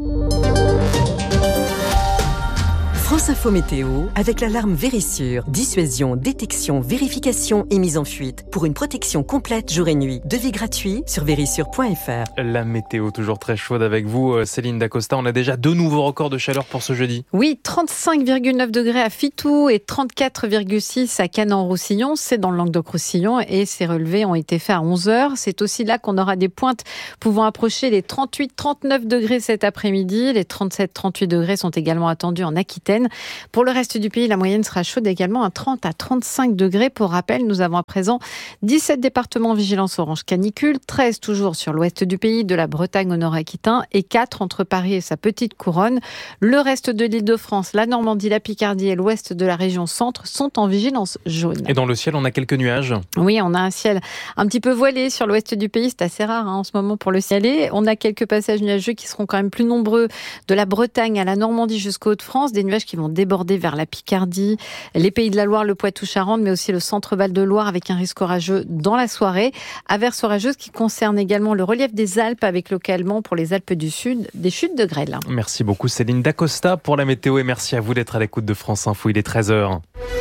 France Info Météo avec l'alarme Vérissure. Dissuasion, détection, vérification et mise en fuite. Pour une protection complète jour et nuit. Devis gratuit sur vérissure.fr. La météo toujours très chaude avec vous, Céline Dacosta. On a déjà 2 nouveaux records de chaleur pour ce jeudi. Oui, 35,9 degrés à Fitou et 34,6 à Canet-en-Roussillon. C'est dans le Languedoc-Roussillon et ces relevés ont été faits à 11h. C'est aussi là qu'on aura des pointes pouvant approcher les 38-39 degrés cet après-midi. Les 37-38 degrés sont également attendus en Aquitaine. Pour le reste du pays, la moyenne sera chaude également à 30 à 35 degrés. Pour rappel, nous avons à présent 17 départements en vigilance orange canicule, 13 toujours sur l'ouest du pays, de la Bretagne au nord aquitain et 4 entre Paris et sa petite couronne. Le reste de l'Île-de-France, la Normandie, la Picardie et l'ouest de la région centre sont en vigilance jaune. Et dans le ciel, on a quelques nuages. Oui, on a un ciel un petit peu voilé sur l'ouest du pays. C'est assez rare en ce moment pour le ciel. On a quelques passages nuageux qui seront quand même plus nombreux de la Bretagne à la Normandie jusqu'aux Hauts-de-France. Des nuages qui vont déborder vers la Picardie, les Pays de la Loire, le Poitou-Charentes, mais aussi le centre Val-de-Loire avec un risque orageux dans la soirée. Averses orageuses qui concernent également le relief des Alpes avec localement pour les Alpes du Sud des chutes de grêle. Merci beaucoup Céline Dacosta pour la météo et merci à vous d'être à l'écoute de France Info. Il est 13h.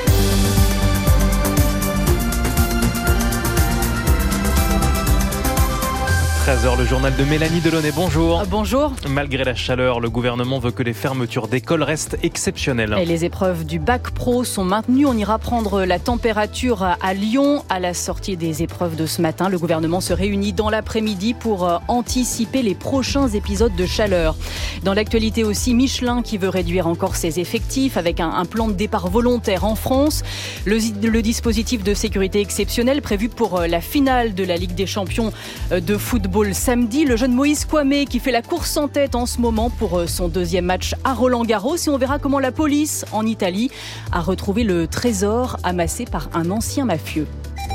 13h, le journal de Mélanie Delaunay. Bonjour. Bonjour. Malgré la chaleur, le gouvernement veut que les fermetures d'écoles restent exceptionnelles. Et les épreuves du bac pro sont maintenues. On ira prendre la température à Lyon à la sortie des épreuves de ce matin. Le gouvernement se réunit dans l'après-midi pour anticiper les prochains épisodes de chaleur. Dans l'actualité aussi, Michelin qui veut réduire encore ses effectifs avec un plan de départ volontaire en France. Le dispositif de sécurité exceptionnel prévu pour la finale de la Ligue des Champions de football samedi. Le jeune Moïse Kouamé qui fait la course en tête en ce moment pour son 2e match à Roland-Garros. Et on verra comment la police en Italie a retrouvé le trésor amassé par un ancien mafieux.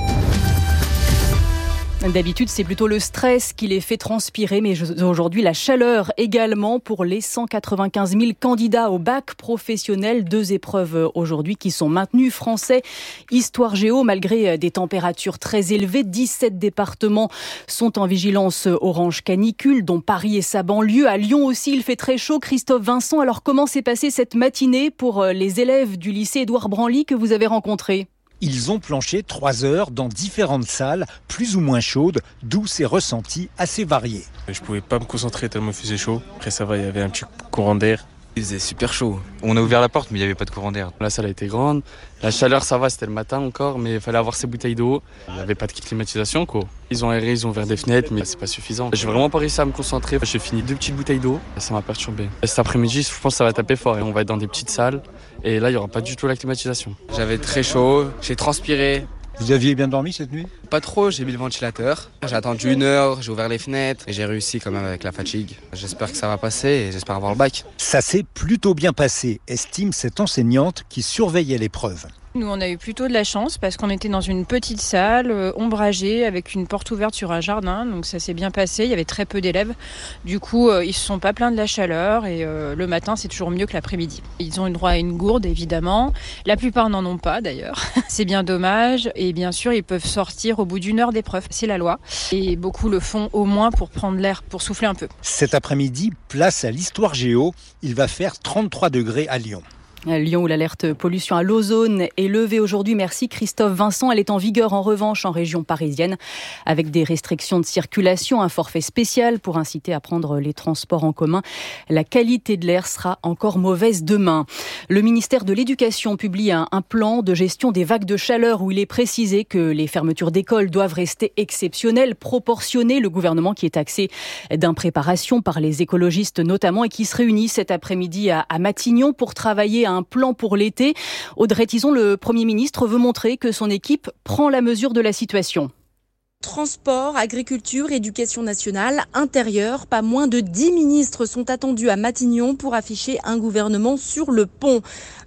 D'habitude, c'est plutôt le stress qui les fait transpirer, mais aujourd'hui, la chaleur également pour les 195 000 candidats au bac professionnel. 2 épreuves aujourd'hui qui sont maintenues. Français, histoire géo, malgré des températures très élevées. 17 départements sont en vigilance orange canicule, dont Paris et sa banlieue. À Lyon aussi, il fait très chaud. Christophe Vincent, alors comment s'est passée cette matinée pour les élèves du lycée Édouard Branly que vous avez rencontrés ? Ils ont planché 3 heures dans différentes salles, plus ou moins chaudes, d'où ces ressentis assez variés. Je pouvais pas me concentrer tellement il faisait chaud. Après ça va, il y avait un petit courant d'air. Il faisait super chaud. On a ouvert la porte mais il n'y avait pas de courant d'air. La salle a été grande. La chaleur ça va, c'était le matin encore, mais il fallait avoir ses bouteilles d'eau. Il n'y avait pas de climatisation quoi. Ils ont aéré, ils ont ouvert des fenêtres, mais c'est pas suffisant. J'ai vraiment pas réussi à me concentrer. J'ai fini 2 petites bouteilles d'eau, ça m'a perturbé. Cet après-midi, je pense que ça va taper fort et on va être dans des petites salles. Et là, il n'y aura pas du tout la climatisation. J'avais très chaud, j'ai transpiré. Vous aviez bien dormi cette nuit ? Pas trop, j'ai mis le ventilateur. J'ai attendu 1 heure, j'ai ouvert les fenêtres et j'ai réussi quand même avec la fatigue. J'espère que ça va passer et j'espère avoir le bac. Ça s'est plutôt bien passé, estime cette enseignante qui surveillait l'épreuve. Nous, on a eu plutôt de la chance parce qu'on était dans une petite salle ombragée avec une porte ouverte sur un jardin. Donc ça s'est bien passé, il y avait très peu d'élèves. Du coup, ils ne se sont pas plaints de la chaleur et le matin, c'est toujours mieux que l'après-midi. Ils ont eu droit à une gourde, évidemment. La plupart n'en ont pas, d'ailleurs. C'est bien dommage. Et bien sûr, ils peuvent sortir au bout d'1 heure d'épreuve. C'est la loi. Et beaucoup le font au moins pour prendre l'air, pour souffler un peu. Cet après-midi, place à l'histoire géo. Il va faire 33 degrés à Lyon. À Lyon, où l'alerte pollution à l'ozone est levée aujourd'hui. Merci Christophe Vincent. Elle est en vigueur en revanche en région parisienne avec des restrictions de circulation, un forfait spécial pour inciter à prendre les transports en commun. La qualité de l'air sera encore mauvaise demain. Le ministère de l'Éducation publie un plan de gestion des vagues de chaleur où il est précisé que les fermetures d'écoles doivent rester exceptionnelles, proportionnées. Le gouvernement qui est taxé d'impréparation par les écologistes notamment et qui se réunit cet après-midi à Matignon pour travailler un plan pour l'été. Audrey Tizon, le Premier ministre, veut montrer que son équipe prend la mesure de la situation. Transport, agriculture, éducation nationale, intérieur, pas moins de 10 ministres sont attendus à Matignon pour afficher un gouvernement sur le pont.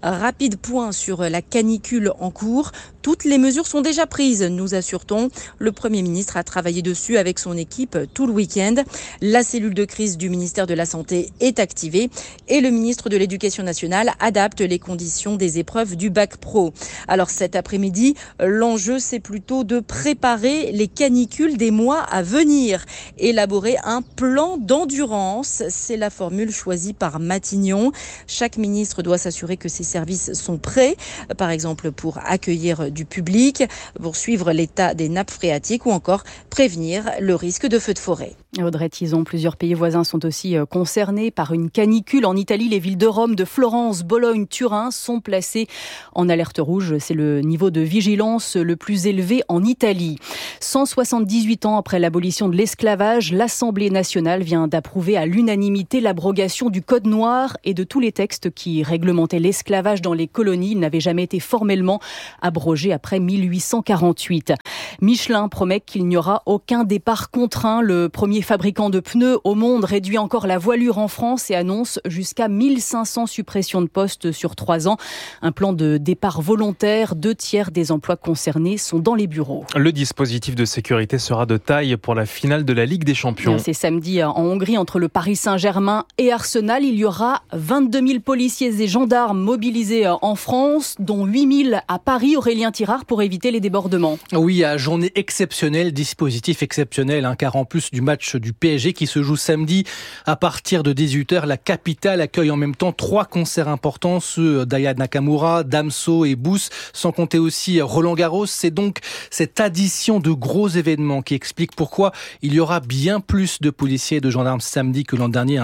Rapide point sur la canicule en cours. Toutes les mesures sont déjà prises, nous assure-t-on. Le Premier ministre a travaillé dessus avec son équipe tout le week-end. La cellule de crise du ministère de la Santé est activée et le ministre de l'Éducation nationale adapte les conditions des épreuves du bac pro. Alors cet après-midi, l'enjeu c'est plutôt de préparer les canicules des mois à venir. Élaborer un plan d'endurance, c'est la formule choisie par Matignon. Chaque ministre doit s'assurer que ses services sont prêts, par exemple pour accueillir du public, pour suivre l'état des nappes phréatiques ou encore prévenir le risque de feux de forêt. Audrey Tison, plusieurs pays voisins sont aussi concernés par une canicule. En Italie, les villes de Rome, de Florence, Bologne, Turin sont placées en alerte rouge. C'est le niveau de vigilance le plus élevé en Italie. 178 ans après l'abolition de l'esclavage, l'Assemblée nationale vient d'approuver à l'unanimité l'abrogation du Code noir et de tous les textes qui réglementaient l'esclavage dans les colonies. Il n'avait jamais été formellement abrogé après 1848. Michelin promet qu'il n'y aura aucun départ contraint. Le premier fabricant de pneus au monde réduit encore la voilure en France et annonce jusqu'à 1500 suppressions de postes sur 3 ans. Un plan de départ volontaire. 2/3 des emplois concernés sont dans les bureaux. Le dispositif de sécurité sera de taille pour la finale de la Ligue des Champions. C'est samedi en Hongrie entre le Paris Saint-Germain et Arsenal. Il y aura 22 000 policiers et gendarmes mobilisés en France, dont 8 000 à Paris. Aurélien Tirard pour éviter les débordements. Oui, à journée exceptionnelle, dispositif exceptionnel, car en plus du match du PSG qui se joue samedi à partir de 18h, la capitale accueille en même temps 3 concerts importants, ceux d'Aya Nakamura, Damso et Booth, sans compter aussi Roland Garros. C'est donc cette addition de gros événements qui explique pourquoi il y aura bien plus de policiers et de gendarmes samedi que l'an dernier,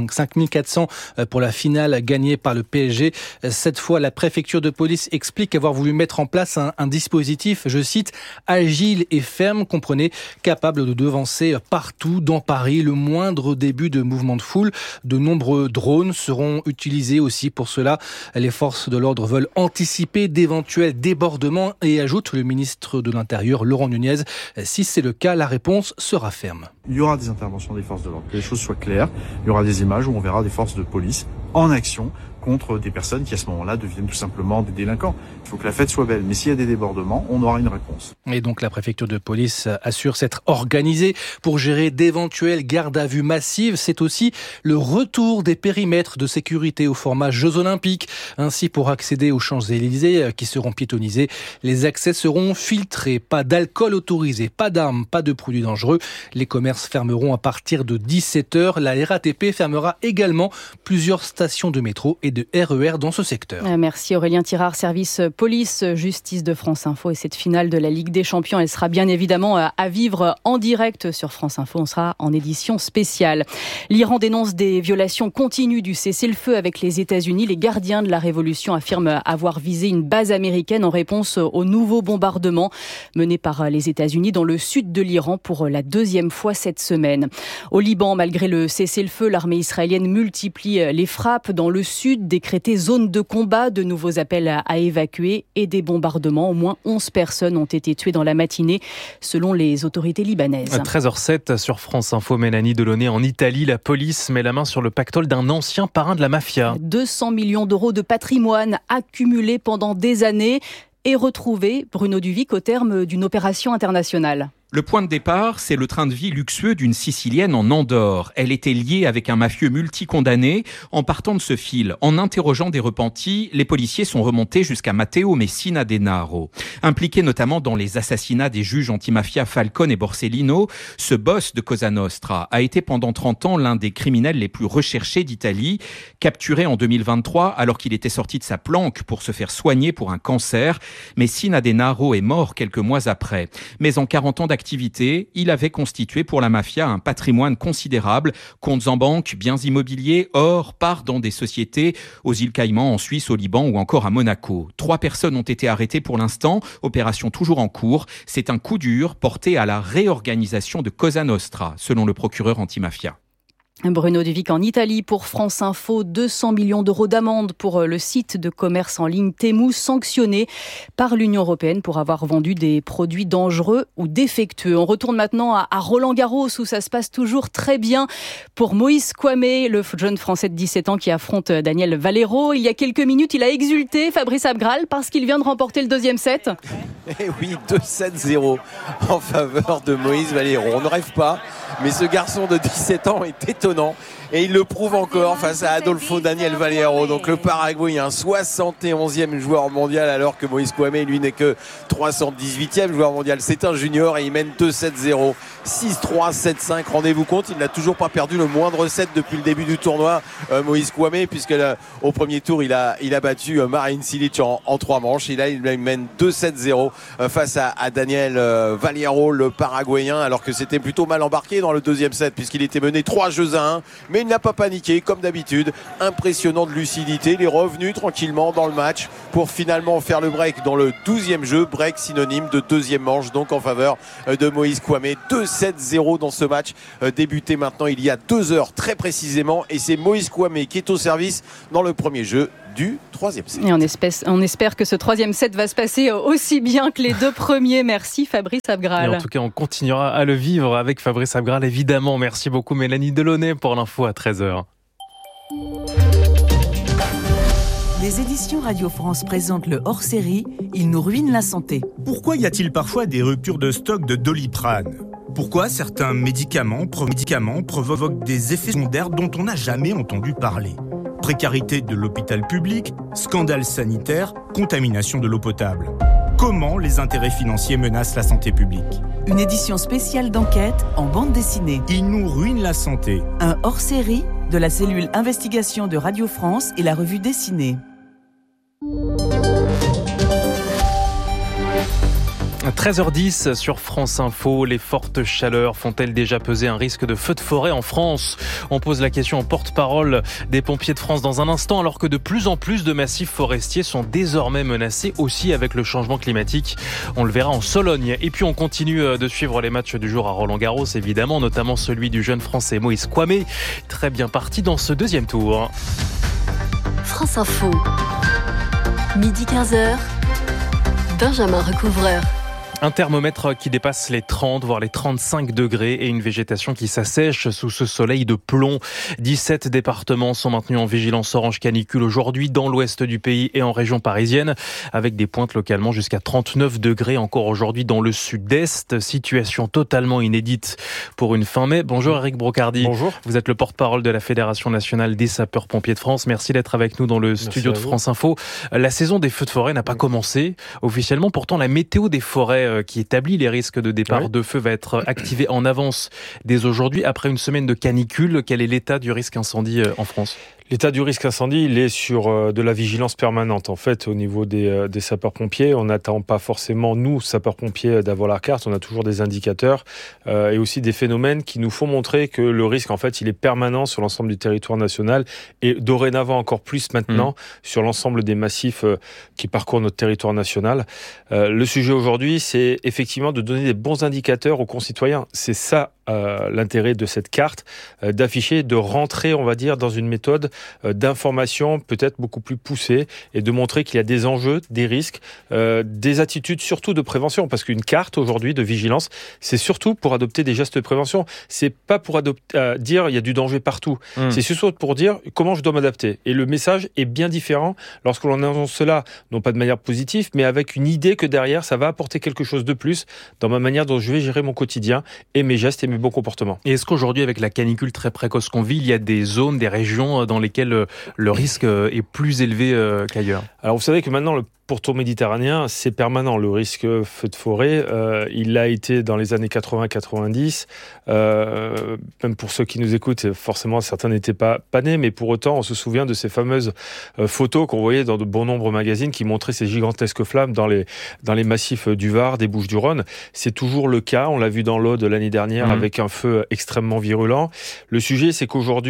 5400 pour la finale gagnée par le PSG. Cette fois, la préfecture de police explique avoir voulu mettre en place un dispositif, je cite, agile et ferme, comprenez, capable de devancer partout dans Paris le moindre début de mouvement de foule. De nombreux drones seront utilisés aussi pour cela. Les forces de l'ordre veulent anticiper d'éventuels débordements et ajoute le ministre de l'Intérieur, Laurent Nunez. Si c'est le cas, la réponse sera ferme. Il y aura des interventions des forces de l'ordre, que les choses soient claires. Il y aura des images où on verra des forces de police en action contre des personnes qui à ce moment-là deviennent tout simplement des délinquants. Il faut que la fête soit belle, mais s'il y a des débordements, on aura une réponse. Et donc la préfecture de police assure s'être organisée pour gérer d'éventuelles gardes à vue massives. C'est aussi le retour des périmètres de sécurité au format Jeux Olympiques. Ainsi, pour accéder aux Champs-Élysées qui seront piétonnisés, les accès seront filtrés. Pas d'alcool autorisé, pas d'armes, pas de produits dangereux. Les commerces fermeront à partir de 17h. La RATP fermera également plusieurs stations de métro et de RER dans ce secteur. Merci Aurélien Tirard, service police-justice de France Info. Et cette finale de la Ligue des Champions, elle sera bien évidemment à vivre en direct sur France Info. On sera en édition spéciale. L'Iran dénonce des violations continues du cessez-le-feu avec les États-Unis. Les gardiens de la révolution affirment avoir visé une base américaine en réponse aux nouveaux bombardements menés par les États-Unis dans le sud de l'Iran pour la 2e fois cette semaine. Au Liban, malgré le cessez-le-feu, l'armée israélienne multiplie les frappes dans le sud, décrété zone de combat, de nouveaux appels à évacuer et des bombardements. Au moins 11 personnes ont été tuées dans la matinée, selon les autorités libanaises. 13h07 sur France Info, Mélanie Delaunay. En Italie, la police met la main sur le pactole d'un ancien parrain de la mafia. 200 millions d'euros de patrimoine accumulés pendant des années et retrouvés, Bruno Duvic, au terme d'une opération internationale. Le point de départ, c'est le train de vie luxueux d'une Sicilienne en Andorre. Elle était liée avec un mafieux multicondamné. En partant de ce fil, en interrogeant des repentis, les policiers sont remontés jusqu'à Matteo Messina Denaro. Impliqué notamment dans les assassinats des juges antimafia Falcone et Borsellino, ce boss de Cosa Nostra a été pendant 30 ans l'un des criminels les plus recherchés d'Italie. Capturé en 2023 alors qu'il était sorti de sa planque pour se faire soigner pour un cancer, Messina Denaro est mort quelques mois après. Mais en 40 ans d'activité, il avait constitué pour la mafia un patrimoine considérable, comptes en banque, biens immobiliers, or, parts dans des sociétés aux îles Caïmans, en Suisse, au Liban ou encore à Monaco. 3 personnes ont été arrêtées pour l'instant, opération toujours en cours. C'est un coup dur porté à la réorganisation de Cosa Nostra, selon le procureur antimafia. Bruno Duvic en Italie pour France Info, 200 millions d'euros d'amende pour le site de commerce en ligne Temu, sanctionné par l'Union européenne pour avoir vendu des produits dangereux ou défectueux. On retourne maintenant à Roland-Garros où ça se passe toujours très bien pour Moïse Kouamé, le jeune Français de 17 ans qui affronte Daniel Valero. Il y a quelques minutes, il a exulté, Fabrice Abgral, parce qu'il vient de remporter le deuxième set. Et oui, 2-7-0 en faveur de Moïse Valero. On ne rêve pas, mais ce garçon de 17 ans est étonnant. Et il le prouve encore face à Adolfo Daniel Valero, donc le Paraguayen, 71e joueur mondial, alors que Moïse Kouamé, lui, n'est que 318e joueur mondial. C'est un junior et il mène 2-7-0, 6-3, 7-5. Rendez-vous compte, il n'a toujours pas perdu le moindre set depuis le début du tournoi, Moïse Kouamé, puisque là, au premier tour, il a battu Marin Cilic en 3 manches. Et là, il mène 2-7-0 face à Daniel Valero, le Paraguayen, alors que c'était plutôt mal embarqué dans le deuxième set, puisqu'il était mené 3-1. Mais il n'a pas paniqué, comme d'habitude. Impressionnant de lucidité. Il est revenu tranquillement dans le match pour finalement faire le break dans le 12e jeu. Break synonyme de deuxième manche, donc en faveur de Moïse Kouamé. 2-7-0 dans ce match débuté maintenant il y a 2 heures très précisément. Et c'est Moïse Kouamé qui est au service dans le premier jeu du 3e set. Et on espère que ce 3e set va se passer aussi bien que les 2 premiers. Merci Fabrice Abgral. Et en tout cas, on continuera à le vivre avec Fabrice Abgral, évidemment. Merci beaucoup Mélanie Delaunay pour l'info à 13h. Les éditions Radio France présentent le hors-série « Ils nous ruinent la santé ». Pourquoi y a-t-il parfois des ruptures de stock de Doliprane ? Pourquoi certains médicaments provoquent des effets secondaires dont on n'a jamais entendu parler ? Précarité de l'hôpital public, scandale sanitaire, contamination de l'eau potable. Comment les intérêts financiers menacent la santé publique ? Une édition spéciale d'enquête en bande dessinée. Ils nous ruinent la santé. Un hors-série de la cellule Investigation de Radio France et la revue dessinée. 13h10 sur France Info, les fortes chaleurs font-elles déjà peser un risque de feu de forêt en France ? On pose la question au porte-parole des pompiers de France dans un instant, alors que de plus en plus de massifs forestiers sont désormais menacés aussi avec le changement climatique. On le verra en Sologne. Et puis on continue de suivre les matchs du jour à Roland-Garros, évidemment, notamment celui du jeune Français Moïse Kouamé, très bien parti dans ce deuxième tour. France Info, midi 15h, Benjamin Recouvreur. Un thermomètre qui dépasse les 30, voire les 35 degrés et une végétation qui s'assèche sous ce soleil de plomb. 17 départements sont maintenus en vigilance orange canicule aujourd'hui dans l'ouest du pays et en région parisienne, avec des pointes localement jusqu'à 39 degrés encore aujourd'hui dans le sud-est. Situation totalement inédite pour une fin mai. Bonjour Eric Brocardi. Bonjour. Vous êtes le porte-parole de la Fédération nationale des sapeurs-pompiers de France. Merci d'être avec nous dans le studio de France Info. La saison des feux de forêt n'a pas commencé officiellement. Pourtant, la météo des forêts qui établit les risques de départ de feu va être activé en avance dès aujourd'hui. Après une semaine de canicule, quel est l'état du risque incendie en France ? L'état du risque incendie, il est sur de la vigilance permanente. En fait, au niveau des sapeurs-pompiers, on n'attend pas forcément, nous, sapeurs-pompiers, d'avoir la carte. On a toujours des indicateurs et aussi des phénomènes qui nous font montrer que le risque, en fait, il est permanent sur l'ensemble du territoire national et dorénavant encore plus maintenant sur l'ensemble des massifs qui parcourent notre territoire national. Le sujet aujourd'hui, c'est effectivement de donner des bons indicateurs aux concitoyens. C'est ça l'intérêt de cette carte, d'afficher, de rentrer, on va dire, dans une méthode d'information peut-être beaucoup plus poussée et de montrer qu'il y a des enjeux, des risques, des attitudes surtout de prévention, parce qu'une carte aujourd'hui de vigilance, c'est surtout pour adopter des gestes de prévention. C'est pas pour dire il y a du danger partout. C'est surtout pour dire comment je dois m'adapter. Et le message est bien différent lorsque l'on annonce cela, non pas de manière positive, mais avec une idée que derrière, ça va apporter quelque chose de plus dans ma manière dont je vais gérer mon quotidien et mes gestes et mes bons comportements. Et est-ce qu'aujourd'hui, avec la canicule très précoce qu'on vit, il y a des zones, des régions dans lesquelles le risque est plus élevé qu'ailleurs ? Alors vous savez que maintenant, le pourtour méditerranéen, c'est permanent. Le risque feu de forêt, il l'a été dans les années 80-90. Même pour ceux qui nous écoutent, forcément, certains n'étaient pas nés, mais pour autant, on se souvient de ces fameuses photos qu'on voyait dans de bon nombre de magazines qui montraient ces gigantesques flammes dans les massifs du Var, des Bouches-du-Rhône. C'est toujours le cas. On l'a vu dans l'Aude l'année dernière avec un feu extrêmement virulent. Le sujet, c'est qu'aujourd'hui,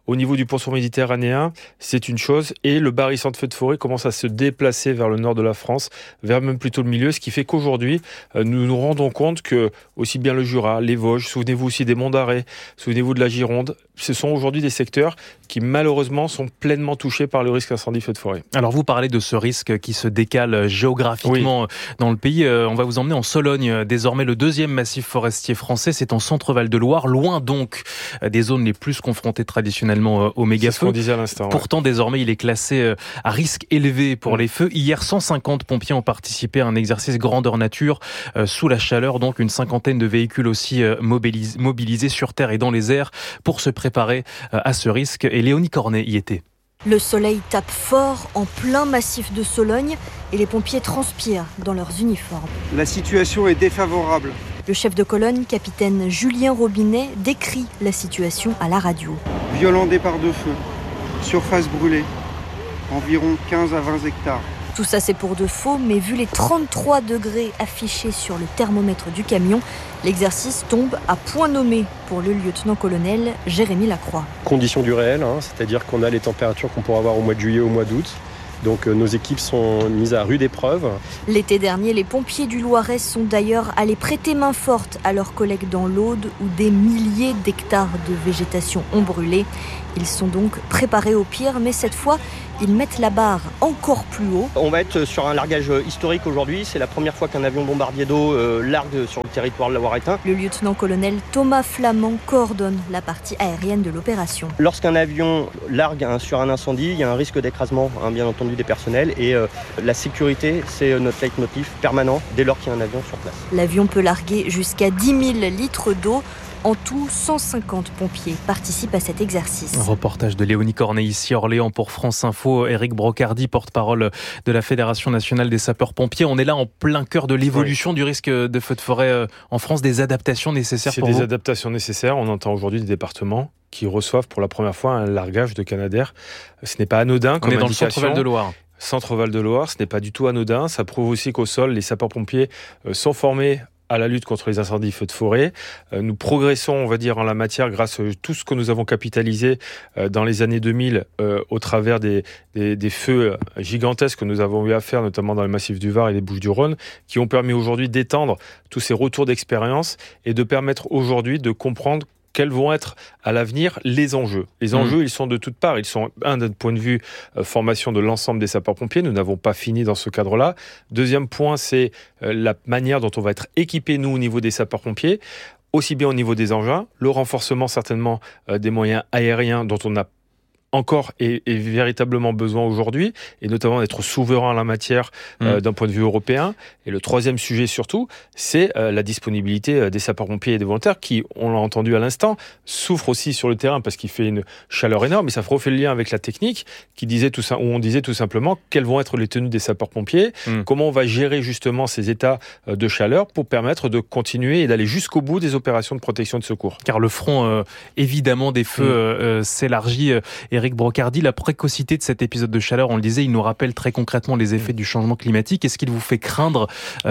au niveau du pourtour méditerranéen, c'est une chose, et le barrissant de feux de forêt commence à se déplacer vers le nord de la France, vers même plutôt le milieu, ce qui fait qu'aujourd'hui, nous nous rendons compte que aussi bien le Jura, les Vosges, souvenez-vous aussi des Monts d'Arrée, souvenez-vous de la Gironde, ce sont aujourd'hui des secteurs qui malheureusement sont pleinement touchés par le risque incendie feu de forêt. Alors vous parlez de ce risque qui se décale géographiquement dans le pays. On va vous emmener en Sologne, désormais le deuxième massif forestier français. C'est en Centre-Val de Loire, loin donc des zones les plus confrontées traditionnellement aux méga-feux. C'est ce qu'on disait à l'instant. Pourtant, désormais, il est classé à risque élevé pour les feux. Hier, 150 pompiers ont participé à un exercice grandeur nature sous la chaleur. Donc une cinquantaine de véhicules aussi mobilisés sur terre et dans les airs pour se préparer à ce risque. Et Léonie Cornet y était. Le soleil tape fort en plein massif de Sologne et les pompiers transpirent dans leurs uniformes. La situation est défavorable. Le chef de colonne, capitaine Julien Robinet, décrit la situation à la radio. Violent départ de feu, surface brûlée, environ 15 à 20 hectares. Tout ça c'est pour de faux, mais vu les 33 degrés affichés sur le thermomètre du camion, l'exercice tombe à point nommé pour le lieutenant-colonel Jérémy Lacroix. Conditions du réel, c'est-à-dire qu'on a les températures qu'on pourra avoir au mois de juillet, au mois d'août. Donc nos équipes sont mises à rude épreuve. L'été dernier, les pompiers du Loiret sont d'ailleurs allés prêter main forte à leurs collègues dans l'Aude où des milliers d'hectares de végétation ont brûlé. Ils sont donc préparés au pire, mais cette fois, ils mettent la barre encore plus haut. On va être sur un largage historique aujourd'hui. C'est la première fois qu'un avion bombardier d'eau largue sur le territoire de la Loire-Étain. Le lieutenant-colonel Thomas Flamand coordonne la partie aérienne de l'opération. Lorsqu'un avion largue sur un incendie, il y a un risque d'écrasement, bien entendu, des personnels. Et la sécurité, c'est notre leitmotiv permanent dès lors qu'il y a un avion sur place. L'avion peut larguer jusqu'à 10 000 litres d'eau. En tout, 150 pompiers participent à cet exercice. Un reportage de Léonie Cornet ici à Orléans pour France Info. Éric Brocardi, porte-parole de la Fédération nationale des sapeurs-pompiers. On est là en plein cœur de l'évolution du risque de feu de forêt en France. Des adaptations nécessaires pour vous ? C'est des adaptations nécessaires. On entend aujourd'hui des départements qui reçoivent pour la première fois un largage de Canadair. Ce n'est pas anodin comme indication. On est dans le Centre-Val de Loire. Centre-Val de Loire, ce n'est pas du tout anodin. Ça prouve aussi qu'au sol, les sapeurs-pompiers sont formés à la lutte contre les incendies feux de forêt. Nous progressons, on va dire, en la matière grâce à tout ce que nous avons capitalisé dans les années 2000 au travers des feux gigantesques que nous avons eu à faire, notamment dans le massif du Var et les Bouches-du-Rhône, qui ont permis aujourd'hui d'étendre tous ces retours d'expérience et de permettre aujourd'hui de comprendre quels vont être à l'avenir les enjeux. Les enjeux, ils sont de toutes parts. Ils sont, d'un point de vue formation de l'ensemble des sapeurs-pompiers. Nous n'avons pas fini dans ce cadre-là. Deuxième point, c'est la manière dont on va être équipés, nous, au niveau des sapeurs-pompiers, aussi bien au niveau des engins, le renforcement certainement des moyens aériens dont on a encore et véritablement besoin aujourd'hui, et notamment d'être souverain en la matière d'un point de vue européen. Et le troisième sujet surtout, c'est la disponibilité des sapeurs-pompiers et des volontaires qui, on l'a entendu à l'instant, souffrent aussi sur le terrain parce qu'il fait une chaleur énorme, et ça refait le lien avec la technique où on disait tout simplement quelles vont être les tenues des sapeurs-pompiers, comment on va gérer justement ces états de chaleur pour permettre de continuer et d'aller jusqu'au bout des opérations de protection et de secours. Car le front, évidemment, des feux s'élargit. Éric Brocardi, la précocité de cet épisode de chaleur, on le disait, il nous rappelle très concrètement les effets du changement climatique. Est-ce qu'il vous fait craindre,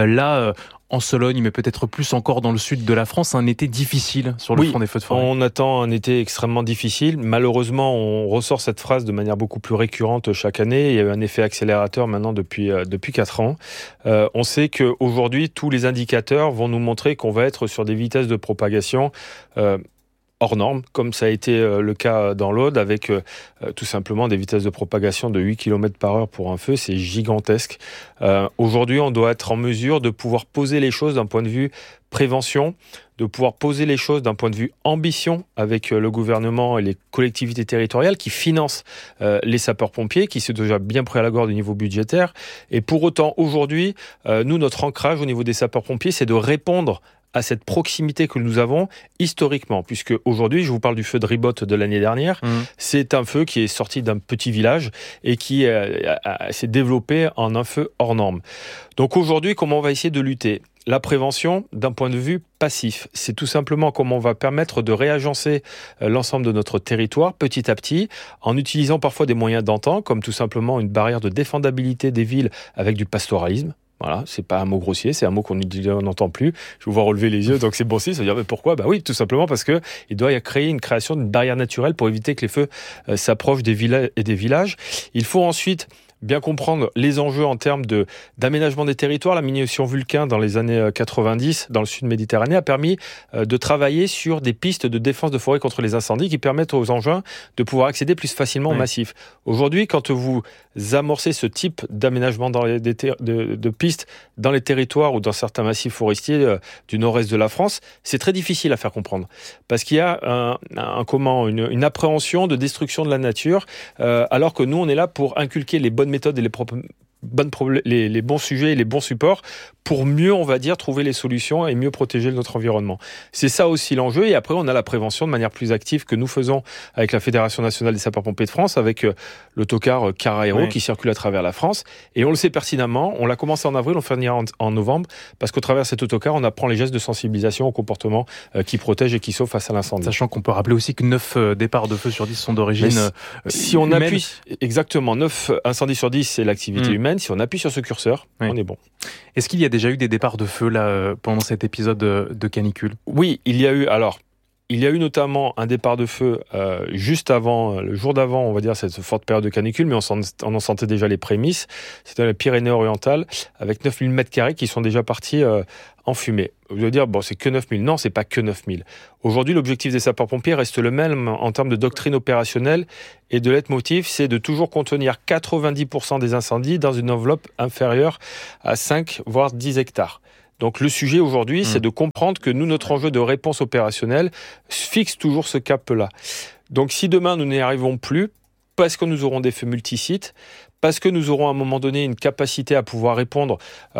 en Sologne, mais peut-être plus encore dans le sud de la France, un été difficile sur le front des feux de forêt ? On attend un été extrêmement difficile. Malheureusement, on ressort cette phrase de manière beaucoup plus récurrente chaque année. Il y a eu un effet accélérateur maintenant depuis 4 ans. On sait qu'aujourd'hui, tous les indicateurs vont nous montrer qu'on va être sur des vitesses de propagation hors normes, comme ça a été le cas dans l'Aude, avec tout simplement des vitesses de propagation de 8 km par heure pour un feu. C'est gigantesque. Aujourd'hui, on doit être en mesure de pouvoir poser les choses d'un point de vue prévention, de pouvoir poser les choses d'un point de vue ambition avec le gouvernement et les collectivités territoriales qui financent les sapeurs-pompiers, qui sont déjà bien prêts à la gorge au niveau budgétaire. Et pour autant, aujourd'hui, nous, notre ancrage au niveau des sapeurs-pompiers, c'est de répondre à cette proximité que nous avons historiquement, puisque aujourd'hui, je vous parle du feu de Ribotte de l'année dernière, c'est un feu qui est sorti d'un petit village et qui s'est développé en un feu hors norme. Donc aujourd'hui, comment on va essayer de lutter ? La prévention, d'un point de vue passif, c'est tout simplement comment on va permettre de réagencer l'ensemble de notre territoire petit à petit, en utilisant parfois des moyens d'antan, comme tout simplement une barrière de défendabilité des villes avec du pastoralisme. Voilà, c'est pas un mot grossier, c'est un mot qu'on n'entend plus. Je vous vois relever les yeux, donc c'est bon signe. Ça veut dire mais pourquoi ? Bah oui, tout simplement parce que il doit y créer une création d'une barrière naturelle pour éviter que les feux s'approchent des villas et des villages. Il faut ensuite bien comprendre les enjeux en termes d'aménagement des territoires. La mission Vulcain, dans les années 90, dans le sud Méditerranée, a permis de travailler sur des pistes de défense de forêt contre les incendies qui permettent aux engins de pouvoir accéder plus facilement au massif. Aujourd'hui, quand vous amorcez ce type d'aménagement de pistes dans les territoires ou dans certains massifs forestiers du nord-est de la France, c'est très difficile à faire comprendre. Parce qu'il y a une appréhension de destruction de la nature, alors que nous, on est là pour inculquer les bonnes méthodes et les bons sujets et les bons supports pour mieux, on va dire, trouver les solutions et mieux protéger notre environnement. C'est ça aussi l'enjeu. Et après, on a la prévention de manière plus active que nous faisons avec la Fédération nationale des sapeurs-pompiers de France, avec l'autocar Car Aéro qui circule à travers la France. Et on le sait pertinemment, on l'a commencé en avril, on finira en novembre, parce qu'au travers de cet autocar, on apprend les gestes de sensibilisation au comportement qui protège et qui sauve face à l'incendie. Sachant qu'on peut rappeler aussi que 9 départs de feu sur 10 sont d'origine si on humaine. Appuie, exactement, 9 incendies sur 10, c'est l'activité humaine. Si on appuie sur ce curseur, on est bon. Est-ce qu'il y a déjà eu des départs de feu là, pendant cet épisode de canicule ? Oui, il y a eu notamment un départ de feu juste avant, le jour d'avant, on va dire, cette forte période de canicule, mais on en sentait déjà les prémices. C'était les Pyrénées-Orientales, avec 9000 m² qui sont déjà partis en fumée. Vous allez dire, c'est que 9000. Non, c'est pas que 9000. Aujourd'hui, l'objectif des sapeurs-pompiers reste le même en termes de doctrine opérationnelle et de leitmotiv, c'est de toujours contenir 90% des incendies dans une enveloppe inférieure à 5, voire 10 hectares. Donc le sujet aujourd'hui, c'est de comprendre que nous, notre enjeu de réponse opérationnelle fixe toujours ce cap-là. Donc si demain, nous n'y arrivons plus, parce que nous aurons des feux multisites, parce que nous aurons à un moment donné une capacité à pouvoir répondre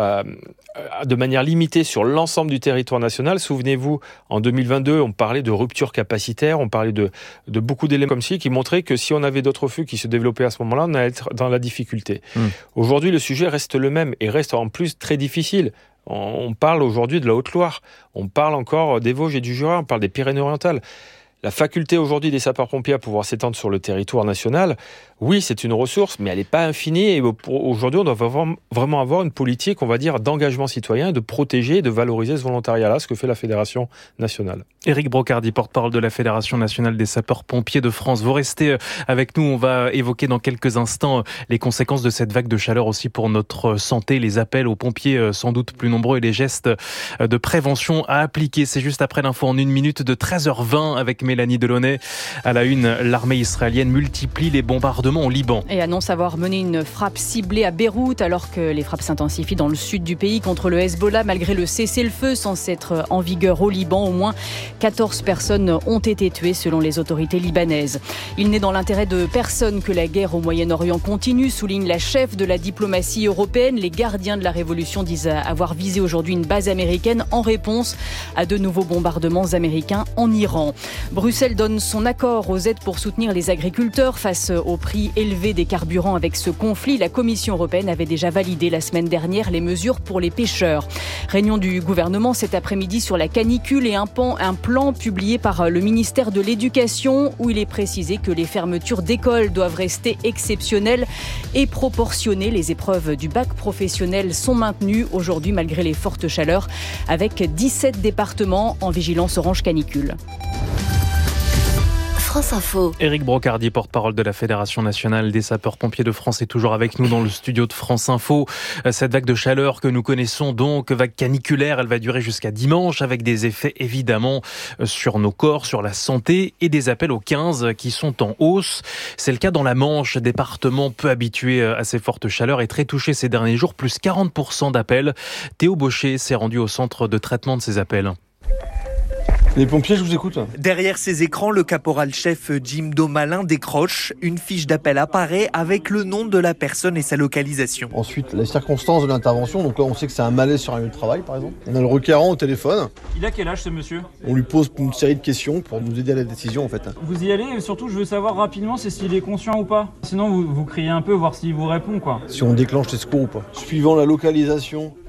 de manière limitée sur l'ensemble du territoire national. Souvenez-vous, en 2022, on parlait de rupture capacitaire, on parlait de beaucoup d'éléments comme ci qui montraient que si on avait d'autres feux qui se développaient à ce moment-là, on allait être dans la difficulté. Aujourd'hui, le sujet reste le même et reste en plus très difficile. On parle aujourd'hui de la Haute-Loire, on parle encore des Vosges et du Jura, on parle des Pyrénées-Orientales. La faculté aujourd'hui des sapeurs-pompiers à pouvoir s'étendre sur le territoire national, oui, c'est une ressource, mais elle n'est pas infinie. Et aujourd'hui, on doit vraiment avoir une politique, on va dire, d'engagement citoyen, de protéger et de valoriser ce volontariat-là, ce que fait la Fédération nationale. Éric Brocardi, porte-parole de la Fédération nationale des sapeurs-pompiers de France. Vous restez avec nous, on va évoquer dans quelques instants les conséquences de cette vague de chaleur aussi pour notre santé, les appels aux pompiers sans doute plus nombreux et les gestes de prévention à appliquer. C'est juste après l'info en 1 minute de 13h20 avec Mélanie Delaunay. À la une, l'armée israélienne multiplie les bombardements au Liban. Et annonce avoir mené une frappe ciblée à Beyrouth alors que les frappes s'intensifient dans le sud du pays contre le Hezbollah malgré le cessez-le-feu censé être en vigueur au Liban. Au moins 14 personnes ont été tuées selon les autorités libanaises. Il n'est dans l'intérêt de personne que la guerre au Moyen-Orient continue, souligne la chef de la diplomatie européenne. Les gardiens de la révolution disent avoir visé aujourd'hui une base américaine en réponse à de nouveaux bombardements américains en Iran. Bruxelles donne son accord aux aides pour soutenir les agriculteurs face au prix élevé des carburants avec ce conflit. La Commission européenne avait déjà validé la semaine dernière les mesures pour les pêcheurs. Réunion du gouvernement cet après-midi sur la canicule et un plan publié par le ministère de l'Éducation où il est précisé que les fermetures d'écoles doivent rester exceptionnelles et proportionnées. Les épreuves du bac professionnel sont maintenues aujourd'hui malgré les fortes chaleurs avec 17 départements en vigilance orange canicule. France Info. Éric Brocardi, porte-parole de la Fédération nationale des sapeurs-pompiers de France, est toujours avec nous dans le studio de France Info. Cette vague de chaleur que nous connaissons donc, vague caniculaire, elle va durer jusqu'à dimanche avec des effets évidemment sur nos corps, sur la santé et des appels aux 15 qui sont en hausse. C'est le cas dans la Manche, département peu habitué à ces fortes chaleurs et très touché ces derniers jours, plus 40% d'appels. Théo Baucher s'est rendu au centre de traitement de ces appels. Les pompiers, je vous écoute. Derrière ces écrans, le caporal-chef Jim Domalin décroche. Une fiche d'appel apparaît avec le nom de la personne et sa localisation. Ensuite, les circonstances de l'intervention. Donc là, on sait que c'est un malaise sur un lieu de travail, par exemple. On a le requérant au téléphone. Il a quel âge, ce monsieur ? On lui pose une série de questions pour nous aider à la décision, en fait. Vous y allez et surtout, je veux savoir rapidement s'il est conscient ou pas. Sinon, vous criez un peu, voir s'il vous répond, quoi. Si on déclenche les secours ou pas. Suivant la localisation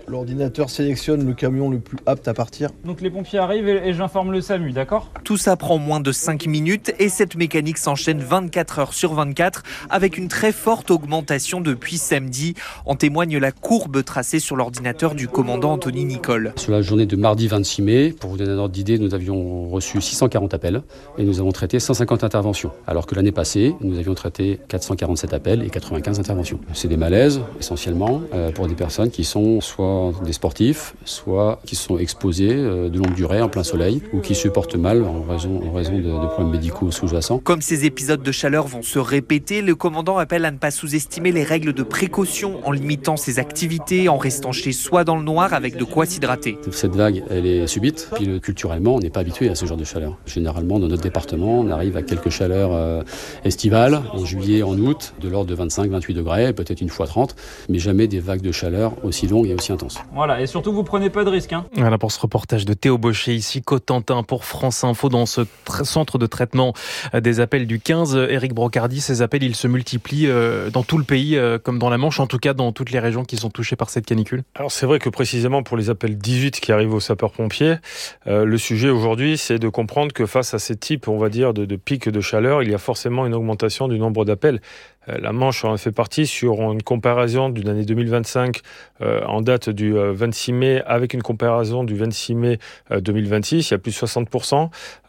L'ordinateur sélectionne le camion le plus apte à partir. Donc les pompiers arrivent et j'informe le SAMU, d'accord ? Tout ça prend moins de 5 minutes et cette mécanique s'enchaîne 24 heures sur 24 avec une très forte augmentation depuis samedi. En témoigne la courbe tracée sur l'ordinateur du commandant Anthony Nicole. Sur la journée de mardi 26 mai, pour vous donner un ordre d'idée, nous avions reçu 640 appels et nous avons traité 150 interventions. Alors que l'année passée, nous avions traité 447 appels et 95 interventions. C'est des malaises essentiellement pour des personnes qui sont soit des sportifs, soit qui sont exposés de longue durée en plein soleil ou qui se portent mal en raison de problèmes médicaux sous-jacents. Comme ces épisodes de chaleur vont se répéter, le commandant appelle à ne pas sous-estimer les règles de précaution en limitant ses activités, en restant chez soi dans le noir avec de quoi s'hydrater. Cette vague, elle est subite, puis culturellement, on n'est pas habitué à ce genre de chaleur. Généralement, dans notre département, on arrive à quelques chaleurs estivales, en juillet, en août, de l'ordre de 25-28 degrés, peut-être une fois 30, mais jamais des vagues de chaleur aussi longues et aussi intenses. Voilà, et surtout, vous prenez pas de risques. Voilà pour ce reportage de Théo Baucher, ici Cotentin pour France Info, dans ce centre de traitement des appels du 15. Éric Brocardi, ces appels, ils se multiplient dans tout le pays, comme dans la Manche, en tout cas dans toutes les régions qui sont touchées par cette canicule. Alors c'est vrai que précisément pour les appels 18 qui arrivent aux sapeurs-pompiers, le sujet aujourd'hui, c'est de comprendre que face à ces types, on va dire, de pics de chaleur, il y a forcément une augmentation du nombre d'appels. La Manche en fait partie sur une comparaison d'une année 2025 en date du 26 mai avec une comparaison du 26 mai 2026. Il y a plus de 60%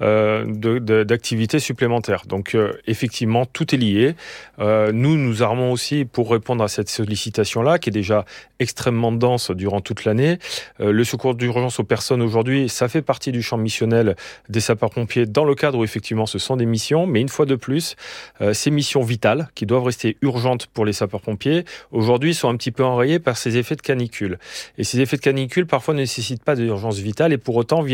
d'activités supplémentaires. Donc effectivement, tout est lié. Nous armons aussi pour répondre à cette sollicitation-là qui est déjà extrêmement dense durant toute l'année. Le secours d'urgence aux personnes aujourd'hui, ça fait partie du champ missionnel des sapeurs-pompiers dans le cadre où effectivement ce sont des missions. Mais une fois de plus, ces missions vitales qui doivent rester urgentes pour les sapeurs-pompiers, aujourd'hui sont un petit peu enrayées par ces effets de canicule. Et ces effets de canicule, parfois, ne nécessitent pas d'urgence vitale et pour autant